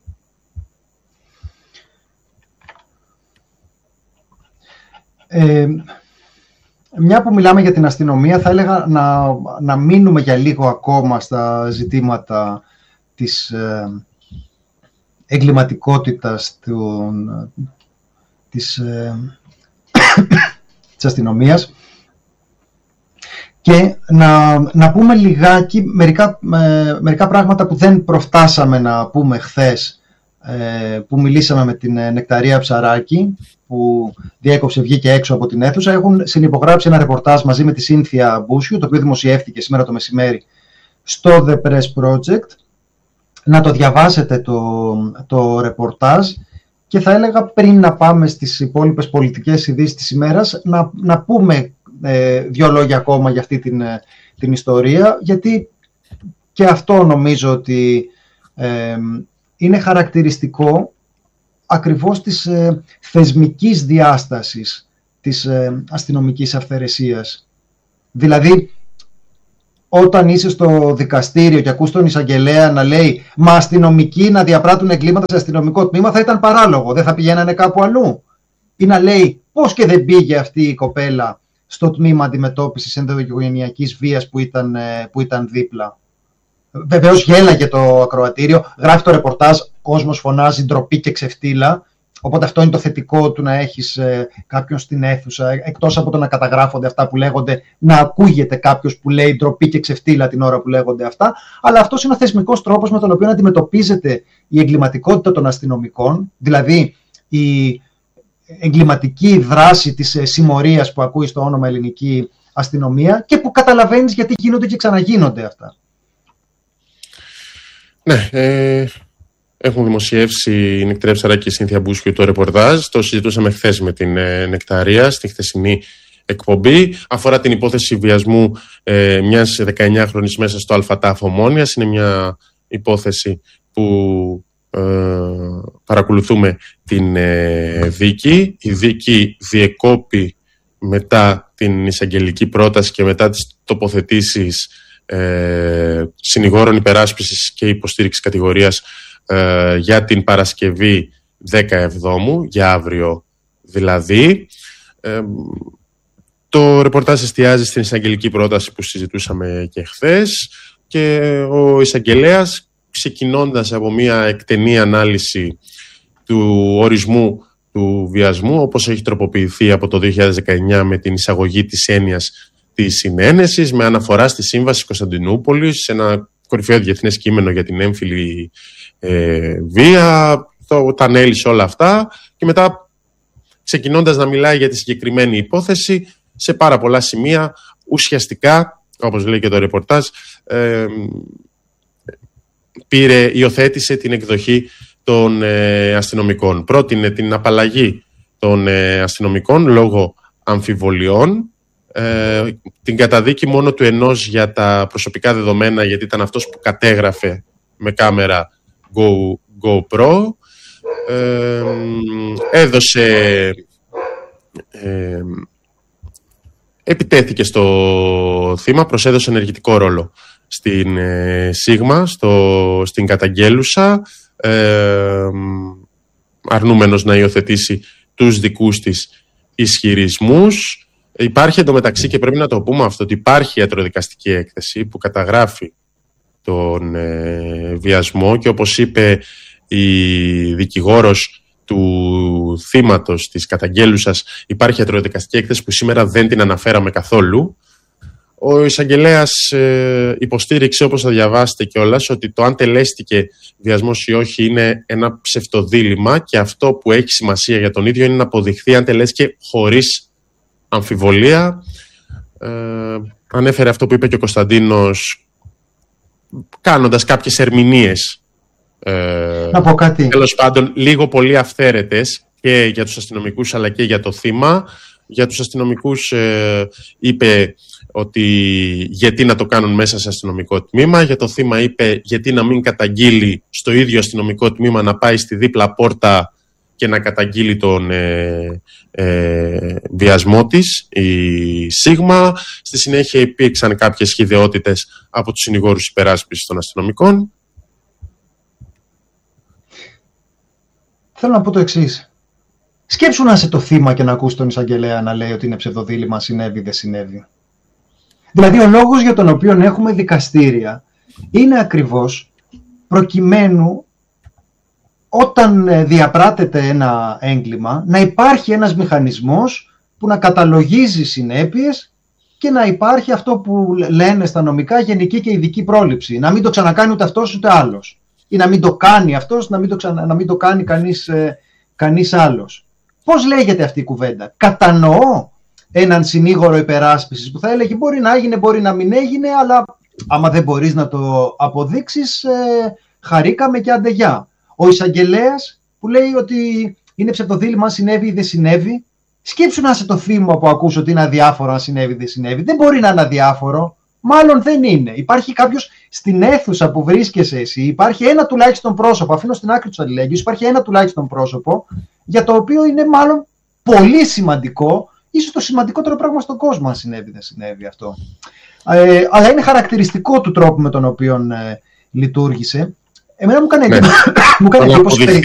O: Ε, μια που μιλάμε για την αστυνομία, θα έλεγα να, να μείνουμε για λίγο ακόμα στα ζητήματα της ε, εγκληματικότητας του, της, ε, της αστυνομίας και να, να πούμε λιγάκι μερικά, ε, μερικά πράγματα που δεν προφτάσαμε να πούμε χθες, ε, που μιλήσαμε με την Νεκταρία Ψαράκη, που διέκοψε, βγήκε έξω από την αίθουσα. Έχουν συνυπογράψει ένα ρεπορτάζ μαζί με τη Σύνθια Μπούσιου, το οποίο δημοσιεύτηκε σήμερα το μεσημέρι στο The Press Project. να το διαβάσετε το, το ρεπορτάζ και θα έλεγα πριν να πάμε στις υπόλοιπες πολιτικές ειδήσεις της ημέρας να, να πούμε ε, δύο λόγια ακόμα για αυτή την, την ιστορία, γιατί και αυτό νομίζω ότι ε, είναι χαρακτηριστικό ακριβώς της ε, θεσμικής διάστασης της ε, αστυνομικής αυθαιρεσίας. Δηλαδή, όταν είσαι στο δικαστήριο και ακούς τον εισαγγελέα να λέει «Μα αστυνομικοί να διαπράττουν εγκλήματα σε αστυνομικό τμήμα», θα ήταν παράλογο, δεν θα πηγαίνανε κάπου αλλού. Ή να λέει «Πώς και δεν πήγε αυτή η κοπέλα στο τμήμα αντιμετώπισης ενδοοικογενειακής βίας που ήταν, που ήταν δίπλα». Βεβαίως γέλαγε το ακροατήριο, γράφει το ρεπορτάζ, κόσμος φωνάζει ντροπή και ξεφτύλα. Οπότε αυτό είναι το θετικό του να έχεις ε, κάποιον στην αίθουσα, εκτός από το να καταγράφονται αυτά που λέγονται, να ακούγεται κάποιος που λέει ντροπή και ξεφτύλα την ώρα που λέγονται αυτά. Αλλά αυτός είναι ο θεσμικός τρόπος με τον οποίο αντιμετωπίζεται η εγκληματικότητα των αστυνομικών, δηλαδή η εγκληματική δράση της ε, συμμορίας που ακούει στο όνομα ελληνική αστυνομία και που καταλαβαίνεις γιατί γίνονται και ξαναγίνονται αυτά.
N: Ναι, ε... Έχουν δημοσιεύσει η Νεκταρία Ψαρά και η Σύνθια Μπούσιου το ρεπορτάζ. Το συζητούσαμε χθες με την ε, Νεκταρία στη χθεσινή εκπομπή. Αφορά την υπόθεση βιασμού ε, μιας δεκαεννιάχρονης μέσα στο ΑΛΦΑΤΑΦ Ομόνοιας. Είναι μια υπόθεση που ε, παρακολουθούμε την ε, δίκη. Η δίκη διεκόπη μετά την εισαγγελική πρόταση και μετά τις τοποθετήσεις ε, συνηγόρων υπεράσπισης και υποστήριξης κατηγορίας για την Παρασκευή δέκα Εβδόμου, για αύριο δηλαδή. Ε, το ρεπορτάζ εστιάζει στην εισαγγελική πρόταση που συζητούσαμε και χθες και ο εισαγγελέας, ξεκινώντας από μια εκτενή ανάλυση του ορισμού του βιασμού, όπως έχει τροποποιηθεί από το δύο χιλιάδες δεκαεννιά με την εισαγωγή της έννοιας της συνένεσης, με αναφορά στη Σύμβαση Κωνσταντινούπολης, σε ένα κορυφαίο διεθνές κείμενο για την έμφυλη ε, βία, το, τα ανέλησε όλα αυτά και μετά ξεκινώντας να μιλάει για τη συγκεκριμένη υπόθεση, σε πάρα πολλά σημεία ουσιαστικά, όπως λέει και το ρεπορτάζ, ε, πήρε, υιοθέτησε την εκδοχή των ε, αστυνομικών. Πρότεινε την απαλλαγή των ε, αστυνομικών λόγω αμφιβολιών, ε, την καταδίκη μόνο του ενός για τα προσωπικά δεδομένα, γιατί ήταν αυτός που κατέγραφε με κάμερα Go, GoPro, ε, έδωσε ε, επιτέθηκε στο θύμα, προσέδωσε ενεργητικό ρόλο στην ε, Σίγμα, στο, στην καταγγέλουσα, ε, αρνούμενος να υιοθετήσει τους δικούς της ισχυρισμούς. Υπάρχει εντωμεταξύ, και πρέπει να το πούμε αυτό, ότι υπάρχει ιατροδικαστική έκθεση που καταγράφει τον ε, βιασμό και όπως είπε η δικηγόρος του θύματος της καταγγέλουσας, υπάρχει ιατροδικαστική έκθεση που σήμερα δεν την αναφέραμε καθόλου. Ο εισαγγελέας ε, υποστήριξε, όπως θα διαβάσετε κιόλας, ότι το αν τελέστηκε βιασμός ή όχι είναι ένα ψευτοδίλημμα και αυτό που έχει σημασία για τον ίδιο είναι να αποδειχθεί αν τελέστηκε χωρίς αμφιβολία. Ε, ανέφερε αυτό που είπε και ο Κωνσταντίνος, κάνοντας κάποιες ερμηνείες. Ε,
O: να πω κάτι.
N: Τέλος πάντων, λίγο πολύ αυθαίρετες και για τους αστυνομικούς αλλά και για το θύμα. Για τους αστυνομικούς ε, είπε ότι γιατί να το κάνουν μέσα σε αστυνομικό τμήμα. Για το θύμα είπε γιατί να μην καταγγείλει στο ίδιο αστυνομικό τμήμα, να πάει στη δίπλα πόρτα και να καταγγείλει τον ε, ε, βιασμό της, η Σίγμα. Στη συνέχεια υπήρξαν κάποιες χυδαιότητες από τους συνηγόρους υπεράσπισης των αστυνομικών.
O: Θέλω να πω το εξής. Σκέψου να είσαι το θύμα και να ακούς τον εισαγγελέα να λέει ότι είναι ψευδοδίλημμα, συνέβη, δεν συνέβη. Δηλαδή ο λόγος για τον οποίο έχουμε δικαστήρια είναι ακριβώς προκειμένου όταν διαπράτεται ένα έγκλημα να υπάρχει ένας μηχανισμός που να καταλογίζει συνέπειες και να υπάρχει αυτό που λένε στα νομικά γενική και ειδική πρόληψη. Να μην το ξανακάνει ούτε αυτός ούτε άλλος. Ή να μην το κάνει αυτός, να μην το, ξανα... να μην το κάνει κανείς, ε, κανείς άλλος. Πώς λέγεται αυτή η κουβέντα? Κατανοώ έναν συνήγορο υπεράσπισης που θα έλεγε μπορεί να έγινε, μπορεί να μην έγινε, αλλά άμα δεν μπορείς να το αποδείξεις, ε, χαρήκαμε και αντεγιά. Ο εισαγγελέας που λέει ότι είναι ψευδοδήλημα αν συνέβη ή δεν συνέβη. Σκέψου να είσαι το θύμα που ακούς ότι είναι αδιάφορο αν συνέβη ή δεν συνέβη. Δεν μπορεί να είναι αδιάφορο. Μάλλον δεν είναι. Υπάρχει κάποιος στην αίθουσα που βρίσκεσαι εσύ, υπάρχει ένα τουλάχιστον πρόσωπο, αφήνω στην άκρη του αλληλέγγυου, υπάρχει ένα τουλάχιστον πρόσωπο για το οποίο είναι μάλλον πολύ σημαντικό, ίσως το σημαντικότερο πράγμα στον κόσμο αν συνέβη ή δεν συνέβη αυτό. Ε, αλλά είναι χαρακτηριστικό του τρόπου με τον οποίο ε, λειτουργήσε. Εμένα μου έκανε
N: ναι.
O: εντύπωση.